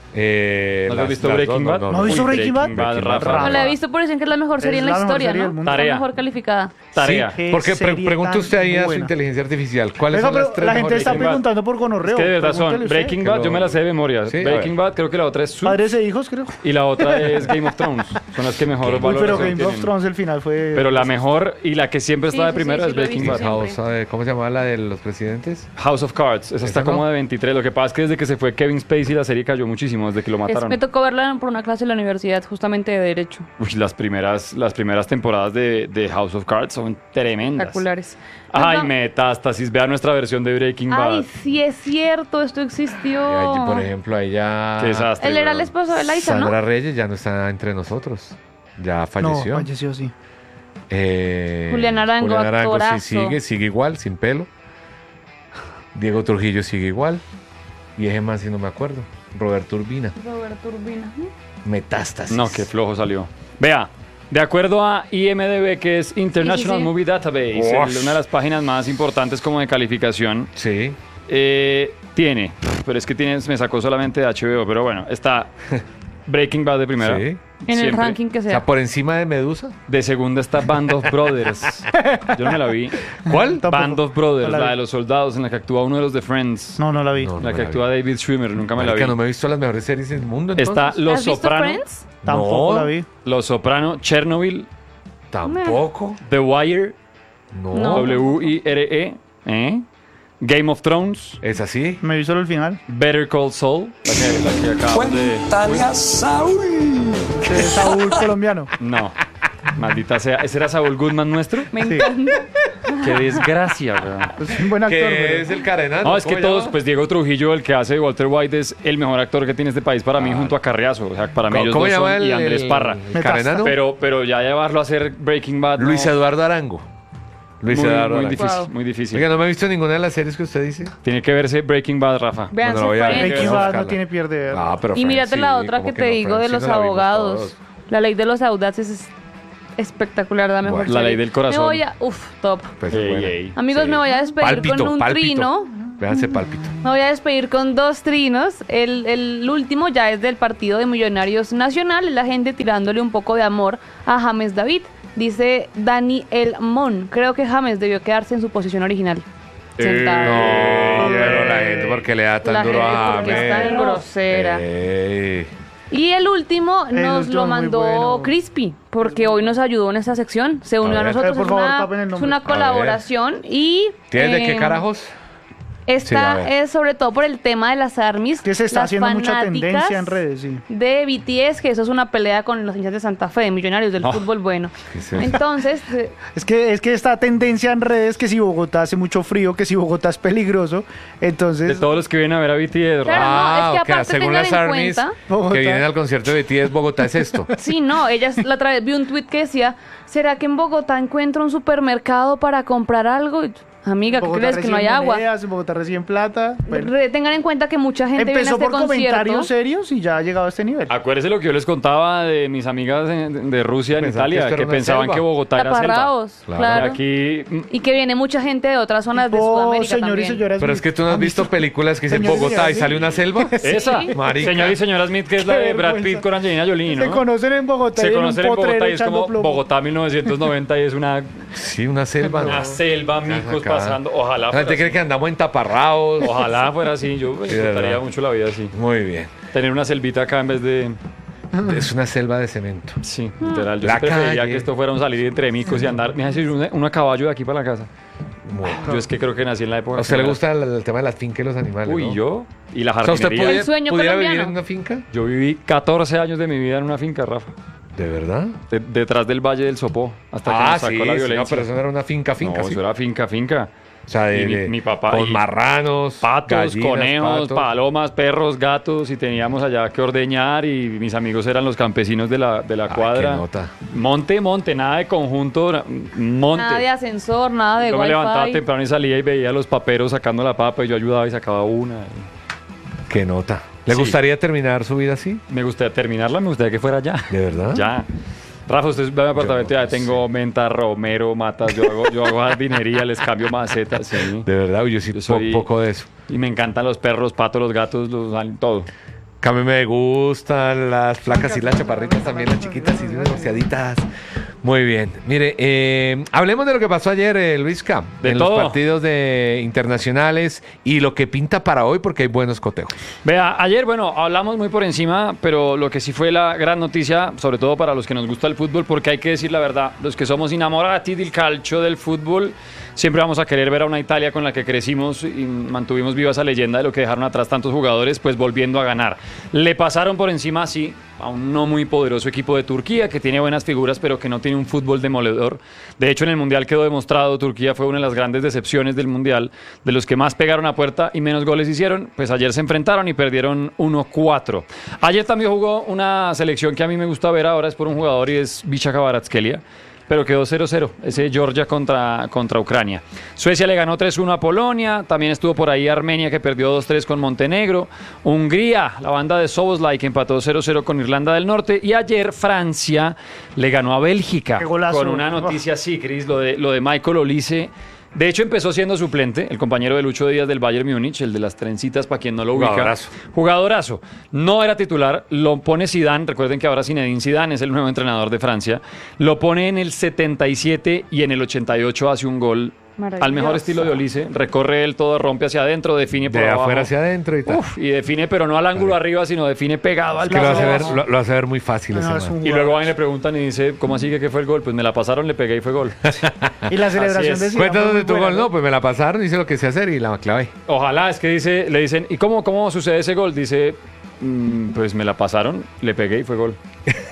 S1: Eh,
S3: ¿No has
S1: las-
S3: visto
S1: las
S3: Breaking
S1: dos,
S3: Bad?
S5: ¿No has visto
S3: Uy,
S5: Breaking Bad?
S3: Bad, Rafa.
S4: No la he visto por eso que es la mejor serie
S5: Es
S4: en la,
S5: la mejor
S4: historia,
S5: serie
S4: ¿no?
S5: del mundo.
S4: Está
S3: Tarea.
S4: mejor calificada.
S3: Tarea.
S1: Sí, porque
S5: Qué
S1: pre-
S5: serie
S1: pregunta
S5: tan
S1: usted ahí a su
S5: buena.
S1: inteligencia artificial. ¿Cuáles
S5: Venga,
S1: son las
S5: pero
S1: tres
S5: la gente
S1: mejores
S5: está
S3: Breaking Bad.
S5: preguntando por gonorreo.
S3: Es que de verdad son
S5: Pregúntele usted.
S3: Breaking
S1: Que
S3: Bad,
S1: lo-
S3: yo me la sé de memoria.
S1: Sí, a
S3: Breaking
S1: ver.
S3: Bad, creo que la otra es Suits
S5: Padres e hijos, creo.
S3: y la otra es Game of Thrones. Son las que mejor
S5: Uy, pero
S3: valoración
S5: Game of
S3: tienen.
S5: Thrones el final fue...
S3: Pero la mejor y la que siempre
S4: Sí,
S3: está de
S4: sí,
S3: primero
S4: sí,
S3: es
S4: sí, lo he
S3: Breaking
S4: visto
S3: Bad.
S4: siempre.
S1: House, eh, ¿cómo se llamaba la de los presidentes?
S3: House of Cards. Esa está
S1: ¿Esa no?
S3: como de veintitrés. Lo que pasa es que desde que se fue Kevin Spacey la serie cayó muchísimo, desde que lo
S4: Es-
S3: mataron.
S4: me tocó verla por una clase en la universidad, justamente de Derecho.
S3: Uy, las primeras, las primeras temporadas de, de House of Cards son tremendas.
S4: Espectaculares.
S3: Ay,
S4: Pues va-
S3: Metástasis. Vea nuestra versión de Breaking Bad.
S4: Ay, sí es cierto, esto
S1: Y
S4: existió.
S1: allí, por ejemplo, ahí ya...
S3: Qué desastre.
S4: Él era el
S3: weón.
S4: esposo de Liza, ¿no?
S1: Sandra Reyes ya no está entre nosotros. Ya
S5: No,
S1: falleció.
S5: falleció, sí.
S1: Eh,
S4: Julián Arango,
S1: Julián Arango sí
S4: actorazo.
S1: sigue, sigue igual, sin pelo. Diego Trujillo sigue igual. Y ese más si no me acuerdo. Roberto Urbina.
S4: Roberto Urbina.
S1: Metástasis.
S3: No, qué flojo salió. Vea, de acuerdo a I M D B, que es International
S4: Sí, sí, sí.
S3: Movie Database,
S1: Ush.
S3: el- una de las páginas más importantes como de calificación,
S1: Sí.
S3: eh, tiene, pero es que tiene, me sacó solamente de H B O, pero bueno, está Breaking Bad de primera.
S1: Sí.
S4: En el
S3: siempre.
S4: ranking que
S1: O sea,
S4: sea.
S1: por encima de Medusa.
S3: De segunda está Band of Brothers. Yo no me la vi.
S1: ¿Cuál?
S5: Tampoco.
S3: Band of Brothers,
S5: No la
S3: la,
S5: vi.
S3: de los soldados, en la que actúa uno de los de Friends.
S5: No, no la vi.
S1: No,
S3: la
S1: no
S3: que
S1: la
S3: actúa
S1: vi.
S3: David Schwimmer, nunca me la
S1: Marica,
S3: vi.
S1: no me he visto las mejores series del mundo. Entonces.
S3: Está Los
S4: ¿Has visto
S3: Soprano,
S4: Friends?
S5: Tampoco
S1: No.
S5: la vi.
S3: Los Soprano, Chernobyl,
S1: Tampoco.
S3: The Wire,
S1: No.
S4: No.
S3: W I R E, ¿eh? Game of Thrones,
S1: ¿Es así?
S5: Me vi solo el final.
S3: Better Call Saul, la que, la que acabamos de...
S5: De Saúl colombiano.
S3: No, maldita sea. ¿Ese era Saúl Goodman nuestro?
S4: Me
S5: Sí.
S4: encanta.
S3: Qué desgracia, weón.
S5: Es un buen actor,
S1: ¿Qué
S5: pero...
S1: es el carenano?
S3: No, es que
S1: ¿Cómo
S3: todos,
S1: llama?
S3: pues Diego Trujillo, el que hace de Walter White, es el mejor actor que tiene este país para mí, junto a Carriazo. O sea, para mí
S1: ¿Cómo,
S3: ellos
S1: cómo
S3: dos
S1: llama
S3: son,
S1: el,
S3: y Andrés
S1: el-
S3: Parra.
S1: el carenano?
S3: Pero, pero ya llevarlo a hacer Breaking Bad, no.
S1: Luis Eduardo Arango. Luis
S3: muy,
S1: Eduardo
S3: muy
S1: Arango.
S3: difícil,
S4: Wow.
S3: muy difícil.
S1: Oiga, no me he visto ninguna de las series que usted dice.
S3: Tiene que verse Breaking Bad, Rafa.
S4: Vean
S1: Bueno, lo voy a ver.
S4: Friends.
S5: Breaking
S1: Vamos a
S5: Bad no
S1: buscarla.
S5: tiene pierde.
S1: Ah, pero
S4: Y
S1: Friends
S4: mírate
S1: sí,
S4: la otra
S1: ¿cómo
S4: que te
S1: no?
S4: digo de
S1: Friends sí
S4: los
S1: nos la vimos
S4: abogados.
S1: todos.
S4: La ley de los audaces es espectacular, la mejor
S3: Bueno, la
S4: serie.
S3: ley del corazón.
S4: Me voy a... Uf, top.
S1: Pues,
S3: Ey,
S1: bueno.
S3: ey.
S4: Amigos,
S1: Sí.
S4: me voy a despedir
S1: Pálpito,
S4: con un
S1: pálpito.
S4: trino.
S1: Véanse Pálpito.
S4: Me voy a despedir con dos trinos. El, el último ya es del partido de Millonarios Nacional. La gente tirándole un poco de amor a James David. Dice Dani El Mon. Creo que James debió quedarse en su posición original. Sentado.
S1: No, pero la gente, ¿por qué le da tan
S4: La
S1: duro
S4: gente,
S1: a
S4: porque
S1: James?
S4: es tan grosera.
S1: Ey.
S4: Y el último
S5: El
S4: nos
S5: último
S4: lo
S5: muy
S4: mandó
S5: bueno.
S4: Crispy, porque hoy nos ayudó en esta sección. Se unió
S1: A
S4: a,
S1: ver.
S4: nosotros.
S5: Eh, por
S4: es
S5: favor,
S4: una,
S5: tapen el
S4: es
S5: nombre.
S4: una
S1: A ver.
S4: colaboración. Y
S1: ¿Tienes de
S4: eh,
S1: qué carajos?
S4: Esta
S1: Sí, a ver.
S4: es sobre todo por el tema de las ARMYs.
S5: Que se está
S4: las
S5: haciendo mucha
S4: fanáticas
S5: tendencia en redes, sí.
S4: De B T S, que eso es una pelea con los hinchas de Santa Fe, de Millonarios del
S3: Oh.
S4: fútbol bueno.
S1: ¿Qué es eso?
S4: Entonces, eh,
S5: Es que, es que esta tendencia en redes que si Bogotá hace mucho frío, que si Bogotá es peligroso,
S3: De
S5: entonces...
S3: todos los que vienen a ver a B T S,
S4: Claro,
S3: Rafa.
S4: no, es que
S1: ok,
S4: aparte
S1: según
S4: tengan
S1: las
S4: en
S1: armies
S4: cuenta-
S5: Bogotá.
S1: que vienen al concierto de B T S, Bogotá es esto.
S4: sí, no, ellas la otra vez vi un tuit que decía, ¿será que en Bogotá encuentro un supermercado para comprar algo? Y, amiga, ¿qué
S5: Bogotá
S4: crees? Que no hay
S5: recibe
S4: agua.
S5: monedas, en Bogotá reciben plata. Bueno.
S4: Re- tengan en cuenta que mucha gente viene a
S5: Empezó
S4: este
S5: por
S4: concierto.
S5: comentarios serios y ya ha llegado a este nivel.
S3: Acuérdese lo que yo les contaba de mis amigas en- de Rusia, en
S1: Pensaban que
S3: Italia,
S1: esto
S3: que,
S1: era una
S3: pensaban
S1: selva.
S3: que Bogotá era selva.
S4: Taparrabos,
S1: Claro.
S4: claro.
S3: Y aquí, mm,
S4: Y que viene mucha gente de otras zonas de
S5: Oh,
S4: Sudamérica
S5: señor y
S4: también.
S5: señora
S1: Pero es que tú no has
S5: ¿han
S1: visto películas que dicen
S5: Señor y
S1: Bogotá
S5: señora
S1: y sale una selva.
S3: esa,
S1: Marica.
S3: señor y señora Smith, que es la
S5: Qué
S3: de Brad
S5: vergüenza.
S3: Pitt con Angelina Jolie, ¿no?
S5: Se conocen en Bogotá
S3: Se
S5: y en un
S3: conocen en
S5: potrero
S3: Bogotá y es
S5: echando
S3: como
S5: plomo.
S3: Bogotá mil novecientos noventa y es una,
S1: Sí, una selva.
S3: una
S1: ¿no?
S3: selva, micos
S1: Acá.
S3: pasando. Ojalá
S1: La
S3: fuera
S1: gente cree
S3: así.
S1: que andamos en taparrabos.
S3: Ojalá fuera así. Yo me
S1: Sí,
S3: disfrutaría
S1: verdad.
S3: mucho la vida así.
S1: Muy bien.
S3: Tener una selvita acá en vez de...
S1: Es una selva de cemento.
S3: Sí, literal. Yo
S1: La
S3: sí preferiría
S1: calle.
S3: que esto fuera un salir entre micos y andar. Me hace un, un a caballo de aquí para la casa.
S1: Muy-
S3: Yo es que creo que nací en la época.
S1: ¿A usted le
S3: que-
S1: gusta el, el tema de las fincas y los animales?
S3: Uy,
S1: ¿no?
S3: yo. Y la
S1: O sea, ¿usted
S3: jardinería.
S1: pudiera,
S4: El sueño
S1: pudiera
S4: colombiano.
S1: vivir en una finca?
S3: Yo viví catorce años de mi vida en una finca, Rafa.
S1: ¿De verdad?
S3: De- detrás del Valle del Sopó. Hasta que
S1: Ah,
S3: nos sacó
S1: sí,
S3: la
S1: sí,
S3: violencia.
S1: no, pero eso no era una finca, finca,
S3: No,
S1: sí.
S3: eso era finca, finca.
S1: O sea, de,
S3: y mi-
S1: de-
S3: mi papá-
S1: con
S3: y-
S1: marranos,
S3: Patos,
S1: gallinas,
S3: conejos,
S1: patos.
S3: palomas, perros, gatos, y teníamos allá que ordeñar, y mis amigos eran los campesinos de la, de la
S1: Ay,
S3: cuadra.
S1: qué nota.
S3: Monte, monte, nada de conjunto, na- monte.
S4: Nada de ascensor, nada de
S3: Yo me levantaba
S4: wifi.
S3: temprano y salía y veía a los paperos sacando la papa, y yo ayudaba y sacaba una.
S1: Qué nota. ¿Le
S3: Sí.
S1: gustaría terminar su vida así?
S3: Me gustaría terminarla, me gustaría que fuera ya.
S1: ¿De verdad?
S3: Ya. Rafa, usted ve a mi apartamento,
S1: Yo no
S3: ya tengo menta, romero, matas, yo hago, yo hago jardinería, les cambio macetas, sí.
S1: De verdad, uy, yo sí
S3: Yo soy-
S1: po- poco de eso.
S3: Y me encantan los perros, patos, los gatos, los, todo.
S1: Que a mí me gustan las flacas y las chaparritas también, las chiquitas y demasiaditas. Muy bien. Mire, eh, hablemos de lo que pasó ayer, eh, Luisca,
S3: De
S1: en
S3: todo.
S1: los partidos de internacionales y lo que pinta para hoy, porque hay buenos cotejos.
S3: Vea, ayer, bueno, hablamos muy por encima, pero lo que sí fue la gran noticia, sobre todo para los que nos gusta el fútbol, porque hay que decir la verdad, los que somos innamorati del calcio, del fútbol, siempre vamos a querer ver a una Italia con la que crecimos y mantuvimos viva esa leyenda de lo que dejaron atrás tantos jugadores, pues volviendo a ganar. Le pasaron por encima, sí, a un no muy poderoso equipo de Turquía, que tiene buenas figuras, pero que no tiene un fútbol demoledor. De hecho, en el Mundial quedó demostrado, Turquía fue una de las grandes decepciones del Mundial, de los que más pegaron a puerta y menos goles hicieron, pues ayer se enfrentaron y perdieron uno cuatro. Ayer también jugó una selección que a mí me gusta ver ahora, es por un jugador y es Vicha Kvaratskhelia, pero quedó cero cero, ese Georgia contra, contra Ucrania. Suecia le ganó tres uno a Polonia, también estuvo por ahí Armenia que perdió dos tres con Montenegro, Hungría, la banda de Szoboszlai que empató cero cero con Irlanda del Norte, y ayer Francia le ganó a Bélgica.
S5: Qué golazo.
S3: Con una noticia así, Cris, lo de, lo de Michael Olise. De hecho, empezó siendo suplente, el compañero de Lucho Díaz del Bayern Múnich, el de las trencitas, para quien no lo ubica.
S1: Jugadorazo.
S3: Jugadorazo. No era titular, lo pone Zidane, recuerden que ahora Zinedine Zidane es el nuevo entrenador de Francia, lo pone en el setenta y siete y en el ochenta y ocho hace un gol
S4: Maravilloso.
S3: al mejor estilo de Olise, recorre él todo, rompe hacia adentro, define por
S1: De
S3: abajo.
S1: afuera hacia adentro y tal.
S3: Uf, y define, pero no al ángulo arriba, sino define pegado al
S1: Es que lo hace, ver,
S3: piso.
S1: lo, lo hace ver muy fácil
S5: No,
S1: ese
S5: es
S1: man.
S5: un
S3: Y luego van y
S5: jugadorazo.
S3: le preguntan y dice, ¿cómo así que qué fue el gol? Pues me la pasaron, le pegué y fue gol.
S5: Y la celebración
S3: es.
S5: de Zidane
S1: Cuéntanos
S5: fue
S1: de
S5: muy
S1: tu
S5: buena,
S1: gol. No, pues me la pasaron, hice lo que sé hacer y la clavé.
S3: Ojalá, es que dice, le dicen, ¿y cómo, cómo sucede ese gol? Dice, "Mm, pues me la pasaron, le pegué y fue gol.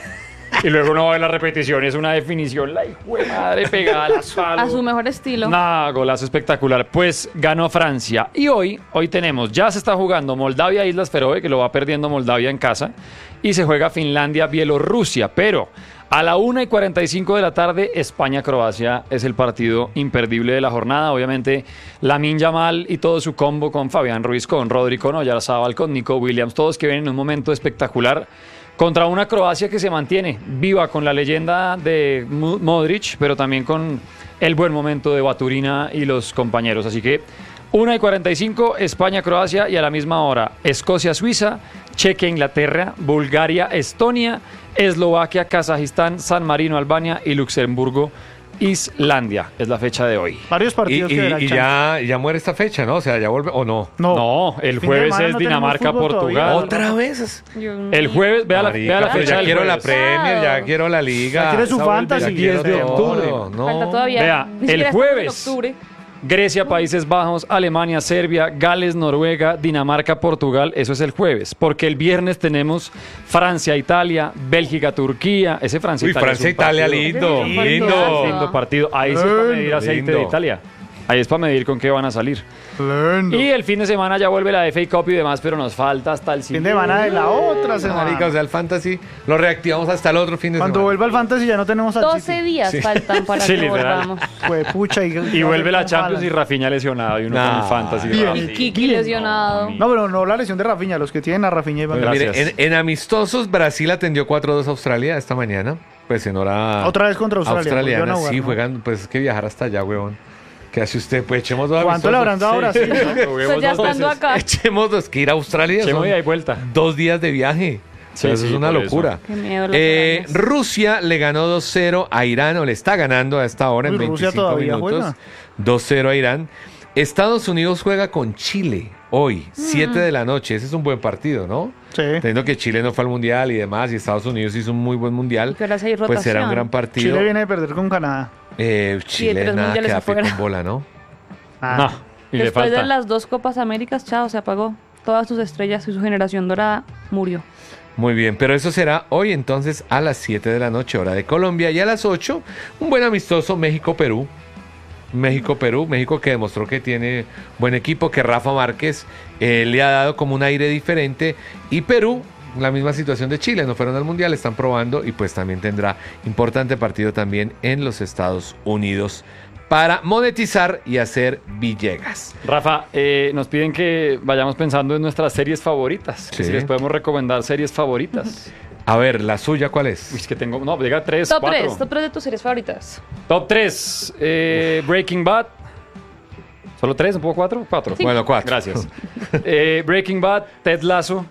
S3: Y luego uno ve la repetición, es una definición, la hijo de madre pegada al asfalto.
S4: A su mejor estilo.
S3: Nah, golazo espectacular. Pues ganó Francia. Y hoy, hoy tenemos, ya se está jugando Moldavia, Islas Feroe, que lo va perdiendo Moldavia en casa. Y se juega Finlandia, Bielorrusia. Pero a la una y cuarenta y cinco de la tarde, España-Croacia es el partido imperdible de la jornada. Obviamente, Lamine Yamal y todo su combo con Fabián Ruiz, con Rodri, con Oyarzabal, con Nico Williams, todos que vienen en un momento espectacular. Contra una Croacia que se mantiene viva con la leyenda de Mo- Modric, pero también con el buen momento de Baturina y los compañeros. Así que una y cuarenta y cinco, España-Croacia, y a la misma hora Escocia-Suiza, Chequia-Inglaterra, Bulgaria-Estonia, Eslovaquia, Kazajistán, San Marino-Albania y Luxemburgo. Islandia es la fecha de hoy.
S5: Varios
S1: Y,
S5: partidos
S1: y-
S5: que verán
S1: y ya, ya muere esta fecha, ¿no? O sea, ya vuelve, ¿o no?
S5: No,
S3: No, el
S5: Fin de
S3: jueves
S5: semana
S3: es
S5: no tenemos
S3: Dinamarca,
S5: fútbol
S3: Portugal.
S5: todavía.
S1: ¿Otra vez?
S4: Dios mío.
S3: El jueves, vea la,
S1: Marica,
S3: vea la
S1: pero
S3: fecha
S1: ya
S3: del
S1: quiero la
S3: jueves.
S1: Premier, ya quiero la Liga.
S5: Ya quiere su
S1: Esa vuelve,
S5: fantasy.
S1: ya quiero
S3: diez de
S1: todo.
S3: octubre.
S1: No.
S4: Falta todavía.
S3: Vea,
S4: Ni
S3: el
S4: siquiera estamos en
S3: jueves.
S4: octubre.
S3: Grecia, Países Bajos, Alemania, Serbia, Gales, Noruega, Dinamarca, Portugal. Eso es el jueves. Porque el viernes tenemos Francia, Italia, Bélgica, Turquía. Ese Francia,
S1: Uy,
S3: Italia.
S1: Francia,
S3: es un
S1: Italia,
S3: partido-
S1: lindo,
S4: Lindo.
S1: lindo.
S3: Lindo partido. Ahí sí es para medir aceite de
S1: Lindo.
S3: Italia. Ahí es para medir con qué van a salir.
S5: Lindo.
S3: Y el fin de semana ya vuelve la F A Cup y demás, pero nos falta hasta el
S5: Fin de semana de la otra semana.
S1: Marica, o sea, el fantasy lo reactivamos hasta el otro fin de
S5: Cuando
S1: semana.
S5: vuelva el fantasy ya no tenemos al
S4: doce días faltan para
S3: Sí,
S4: que
S3: literal.
S4: volvamos.
S5: Fue pucha y,
S3: Y vuelve la Champions y Rafinha lesionado y uno
S1: Nah.
S3: con el fantasy.
S5: Bien.
S3: Rafi.
S4: Y Kiki lesionado.
S5: No, pero no la lesión de Rafinha, los que tienen a Rafinha y Van
S1: Bueno,
S5: Gaal.
S1: mire,
S3: Gracias.
S1: en, en amistosos, Brasil atendió cuatro dos a Australia esta mañana. Pues en hora.
S5: Otra vez contra Australia,
S1: Australiana,
S5: volvieron a jugar,
S1: sí,
S5: ¿no?
S1: juegan. Pues es que viajar hasta allá, huevón. ¿Qué hace usted? Pues echemos dos
S5: ¿Cuánto le
S1: amistosos.
S5: habrán dado a
S1: Sí.
S5: Brasil? ¿no?
S4: Pues ya estando acá.
S1: Echemos dos, que ir a Australia
S3: Echemos
S1: son
S3: ida y vuelta.
S1: dos días de viaje.
S3: Sí,
S1: Eso
S3: sí,
S1: es una
S3: por
S1: locura.
S4: Qué miedo las
S1: Eh,
S4: arañas.
S1: Rusia le ganó dos cero a Irán, o le está ganando a esta hora en
S5: Uy, Rusia
S1: veinticinco
S5: todavía
S1: minutos.
S5: juega.
S1: dos cero a Irán. Estados Unidos juega con Chile hoy, siete de la noche. Ese es un buen partido, ¿no?
S5: Sí.
S1: Teniendo que Chile no fue al mundial y demás, y Estados Unidos hizo un muy buen mundial,
S4: Que ahora sí hay
S1: pues será un
S4: rotación.
S1: gran partido.
S5: Chile viene de perder con Canadá.
S1: Eh, Chile
S4: tres
S1: nada
S4: mundiales
S1: queda pie
S4: afuera.
S1: con bola, ¿no?
S5: Ah.
S3: No, y le
S4: Después
S3: falta.
S4: de las dos Copas Américas, chao, se apagó. Todas sus estrellas y su generación dorada murió.
S1: Muy bien, pero eso será hoy entonces a las siete de la noche, hora de Colombia, y a las ocho, un buen amistoso México-Perú. México-Perú, México que demostró que tiene buen equipo, que Rafa Márquez eh, le ha dado como un aire diferente, y Perú, la misma situación de Chile, no fueron al Mundial, están probando, y pues también tendrá importante partido también en los Estados Unidos para monetizar y hacer Villegas.
S3: Rafa, eh, nos piden que vayamos pensando en nuestras series favoritas.
S1: Sí.
S3: Si les podemos recomendar series favoritas.
S1: A ver, ¿la suya cuál es?
S3: Uy, es que tengo. No, diga tres,
S4: Top
S3: cuatro.
S4: tres, top tres de tus series favoritas.
S3: Top tres. eh, Breaking Bad. ¿Solo tres? ¿Un poco cuatro? Cuatro.
S1: Bueno, cuatro.
S3: Gracias. Eh, Breaking Bad, Ted Lasso.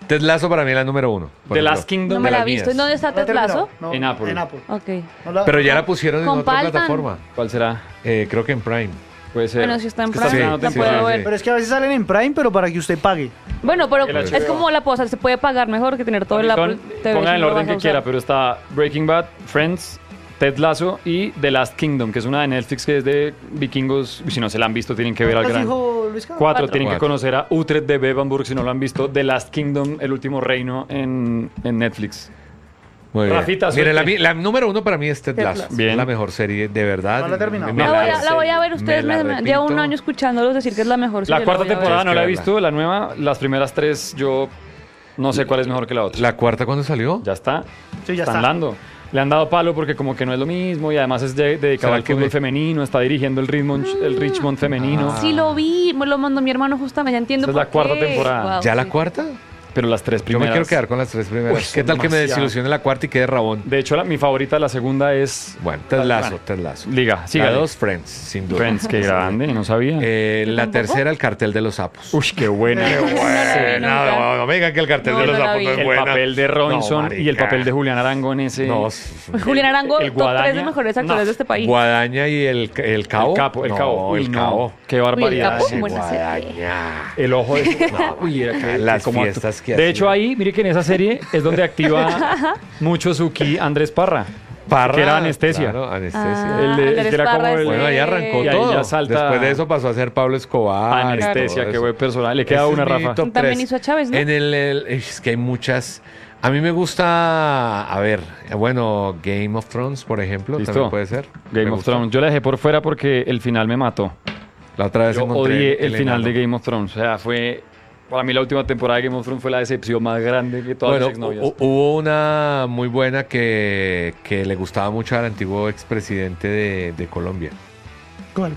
S1: Ted Lasso para mí es la número uno. por
S3: The
S1: ejemplo.
S3: Last Kingdom.
S4: No me
S1: de
S4: la he
S1: las
S4: visto.
S1: mías.
S4: ¿En dónde está
S5: No he
S4: Ted Lasso?
S5: terminado, no,
S3: En Apple.
S5: En Apple.
S4: Ok.
S5: No la-
S1: Pero ya la pusieron en otra
S4: Compartan.
S1: plataforma.
S3: ¿Cuál será?
S1: Eh, creo que en Prime.
S3: Puede ser.
S4: Bueno, si está en
S3: Es que
S4: Prime,
S3: está-
S1: sí,
S4: la
S1: sí,
S4: puedo
S1: sí,
S4: ver.
S1: sí.
S5: Pero es que a veces salen en Prime, pero para que usted pague.
S4: Bueno, pero
S3: El H B O.
S4: es como la cosa, se puede pagar mejor que tener todo el Apple
S3: Son-
S4: T V.
S3: pongan
S4: si
S3: el
S4: lo
S3: orden
S4: vas a
S3: que
S4: usar.
S3: quiera, pero está Breaking Bad, Friends, Ted Lasso y The Last Kingdom, que es una de Netflix que es de vikingos. Si no se la han visto, tienen que ver al
S5: ¿Cuántas
S3: gran.
S5: dijo Luis Carlos?
S3: Cuatro,
S4: Cuatro.
S3: tienen que
S1: Cuatro.
S3: conocer a Utrecht de Bevanburg si no lo han visto. The Last Kingdom, el último reino en, en Netflix.
S1: Muy bien.
S3: Rafita,
S1: Mire, la,
S3: suerte.
S1: mi- la número uno para mí es Ted
S4: Ted
S1: Lasso.
S4: Lasso.
S3: Bien.
S1: Es la mejor serie, de verdad.
S5: No la he terminado.
S1: Me
S4: La voy, a, la voy a ver,
S1: me
S4: ustedes
S1: la
S4: me, me- llevo un
S1: repito.
S4: año escuchándolos decir que es la mejor.
S3: La
S4: serie,
S3: cuarta
S4: voy a ver.
S3: temporada no la he
S1: Tienes que
S3: visto, la nueva. Las primeras tres yo no sé cuál es mejor que la otra.
S1: ¿La cuarta cuándo salió?
S3: Ya está.
S5: Sí, ya
S3: Están
S5: está.
S3: dando. Le han dado palo porque como que no es lo mismo y además es de- dedicado
S1: ¿Será
S3: al
S1: que
S3: fútbol
S1: me-
S3: femenino, está dirigiendo el Richmond, el Richmond femenino.
S4: Sí, lo vi, me lo mandó mi hermano justamente, ya entiendo
S3: Esta es la
S4: por
S3: cuarta
S4: qué.
S3: temporada.
S4: Wow,
S1: ¿Ya la
S4: sí.
S1: cuarta?
S3: Pero las tres
S1: Yo
S3: primeras.
S1: me quiero quedar con las tres primeras.
S3: Uy,
S1: ¿Qué
S3: son
S1: tal que me
S3: demasiado.
S1: desilusione la cuarta y quede rabón?
S3: De hecho, la- mi favorita, la segunda es...
S1: Bueno, Ted Lasso,
S3: Bueno,
S1: Ted Lasso.
S3: Liga, sí.
S1: La dos, Friends, sin duda.
S3: Friends, qué grande, no sabía.
S1: Eh, la
S4: tampoco.
S1: tercera, El cartel de los sapos.
S3: Uy, qué buena.
S4: No la vi
S1: Buena,
S4: nunca.
S1: no, no me digan que El cartel
S4: No,
S1: de los
S4: no la
S1: sapos
S4: vi.
S1: no es
S3: El
S1: buena.
S3: papel de Robinson
S1: No,
S3: y el
S1: marica.
S3: papel de Julián Arango en ese...
S1: No,
S4: Pues Julián Arango,
S3: El
S4: top tres de
S3: Guadaña.
S4: mejores actores
S3: No.
S4: de este país.
S1: Guadaña y el, el cabo.
S3: El capo, el
S1: No,
S3: cabo. Uy,
S1: el
S3: no,
S1: cabo.
S3: Qué barbaridad.
S4: Capo,
S3: ese.
S4: buena serie.
S1: Guadaña.
S3: El ojo de... No, uy, era que-
S1: Las
S3: que como
S1: fiestas
S3: actu-
S1: que
S3: De
S1: hacía.
S3: hecho, ahí, mire que en esa serie es donde activa mucho su ki Andrés Parra.
S1: Parra,
S3: Que era anestesia.
S1: Claro, anestesia.
S4: Ah,
S3: El de- el
S4: Andrés
S3: que era
S4: Parra
S3: como
S4: es
S3: el-
S1: Bueno, ahí
S4: de-
S1: arrancó
S3: Y ahí
S1: todo.
S3: ya salta-
S1: Después de eso pasó a ser Pablo Escobar. y
S3: Anestesia,
S1: todo
S3: qué
S1: eso.
S3: buen personaje. Le queda
S1: Ese
S3: una,
S1: es mi
S3: Rafa.
S1: top
S4: También
S1: tres.
S4: hizo a Chávez, ¿no?
S1: En el, el- es que hay muchas. A mí me gusta, a ver, bueno, Game of Thrones, por ejemplo,
S3: ¿Listo?
S1: también puede ser.
S3: Game
S1: Me
S3: of
S1: gusta.
S3: Thrones. Yo la dejé por fuera porque el final me mató.
S1: La otra vez
S3: Yo
S1: encontré
S3: odié el final
S1: enano.
S3: de Game of Thrones. O sea, fue... Para mí la última temporada de Game of Thrones fue la decepción más grande que todas
S1: Bueno,
S3: las exnovias.
S1: hu- hubo una muy buena que, que le gustaba mucho al antiguo expresidente de, de Colombia.
S5: ¿Cuál?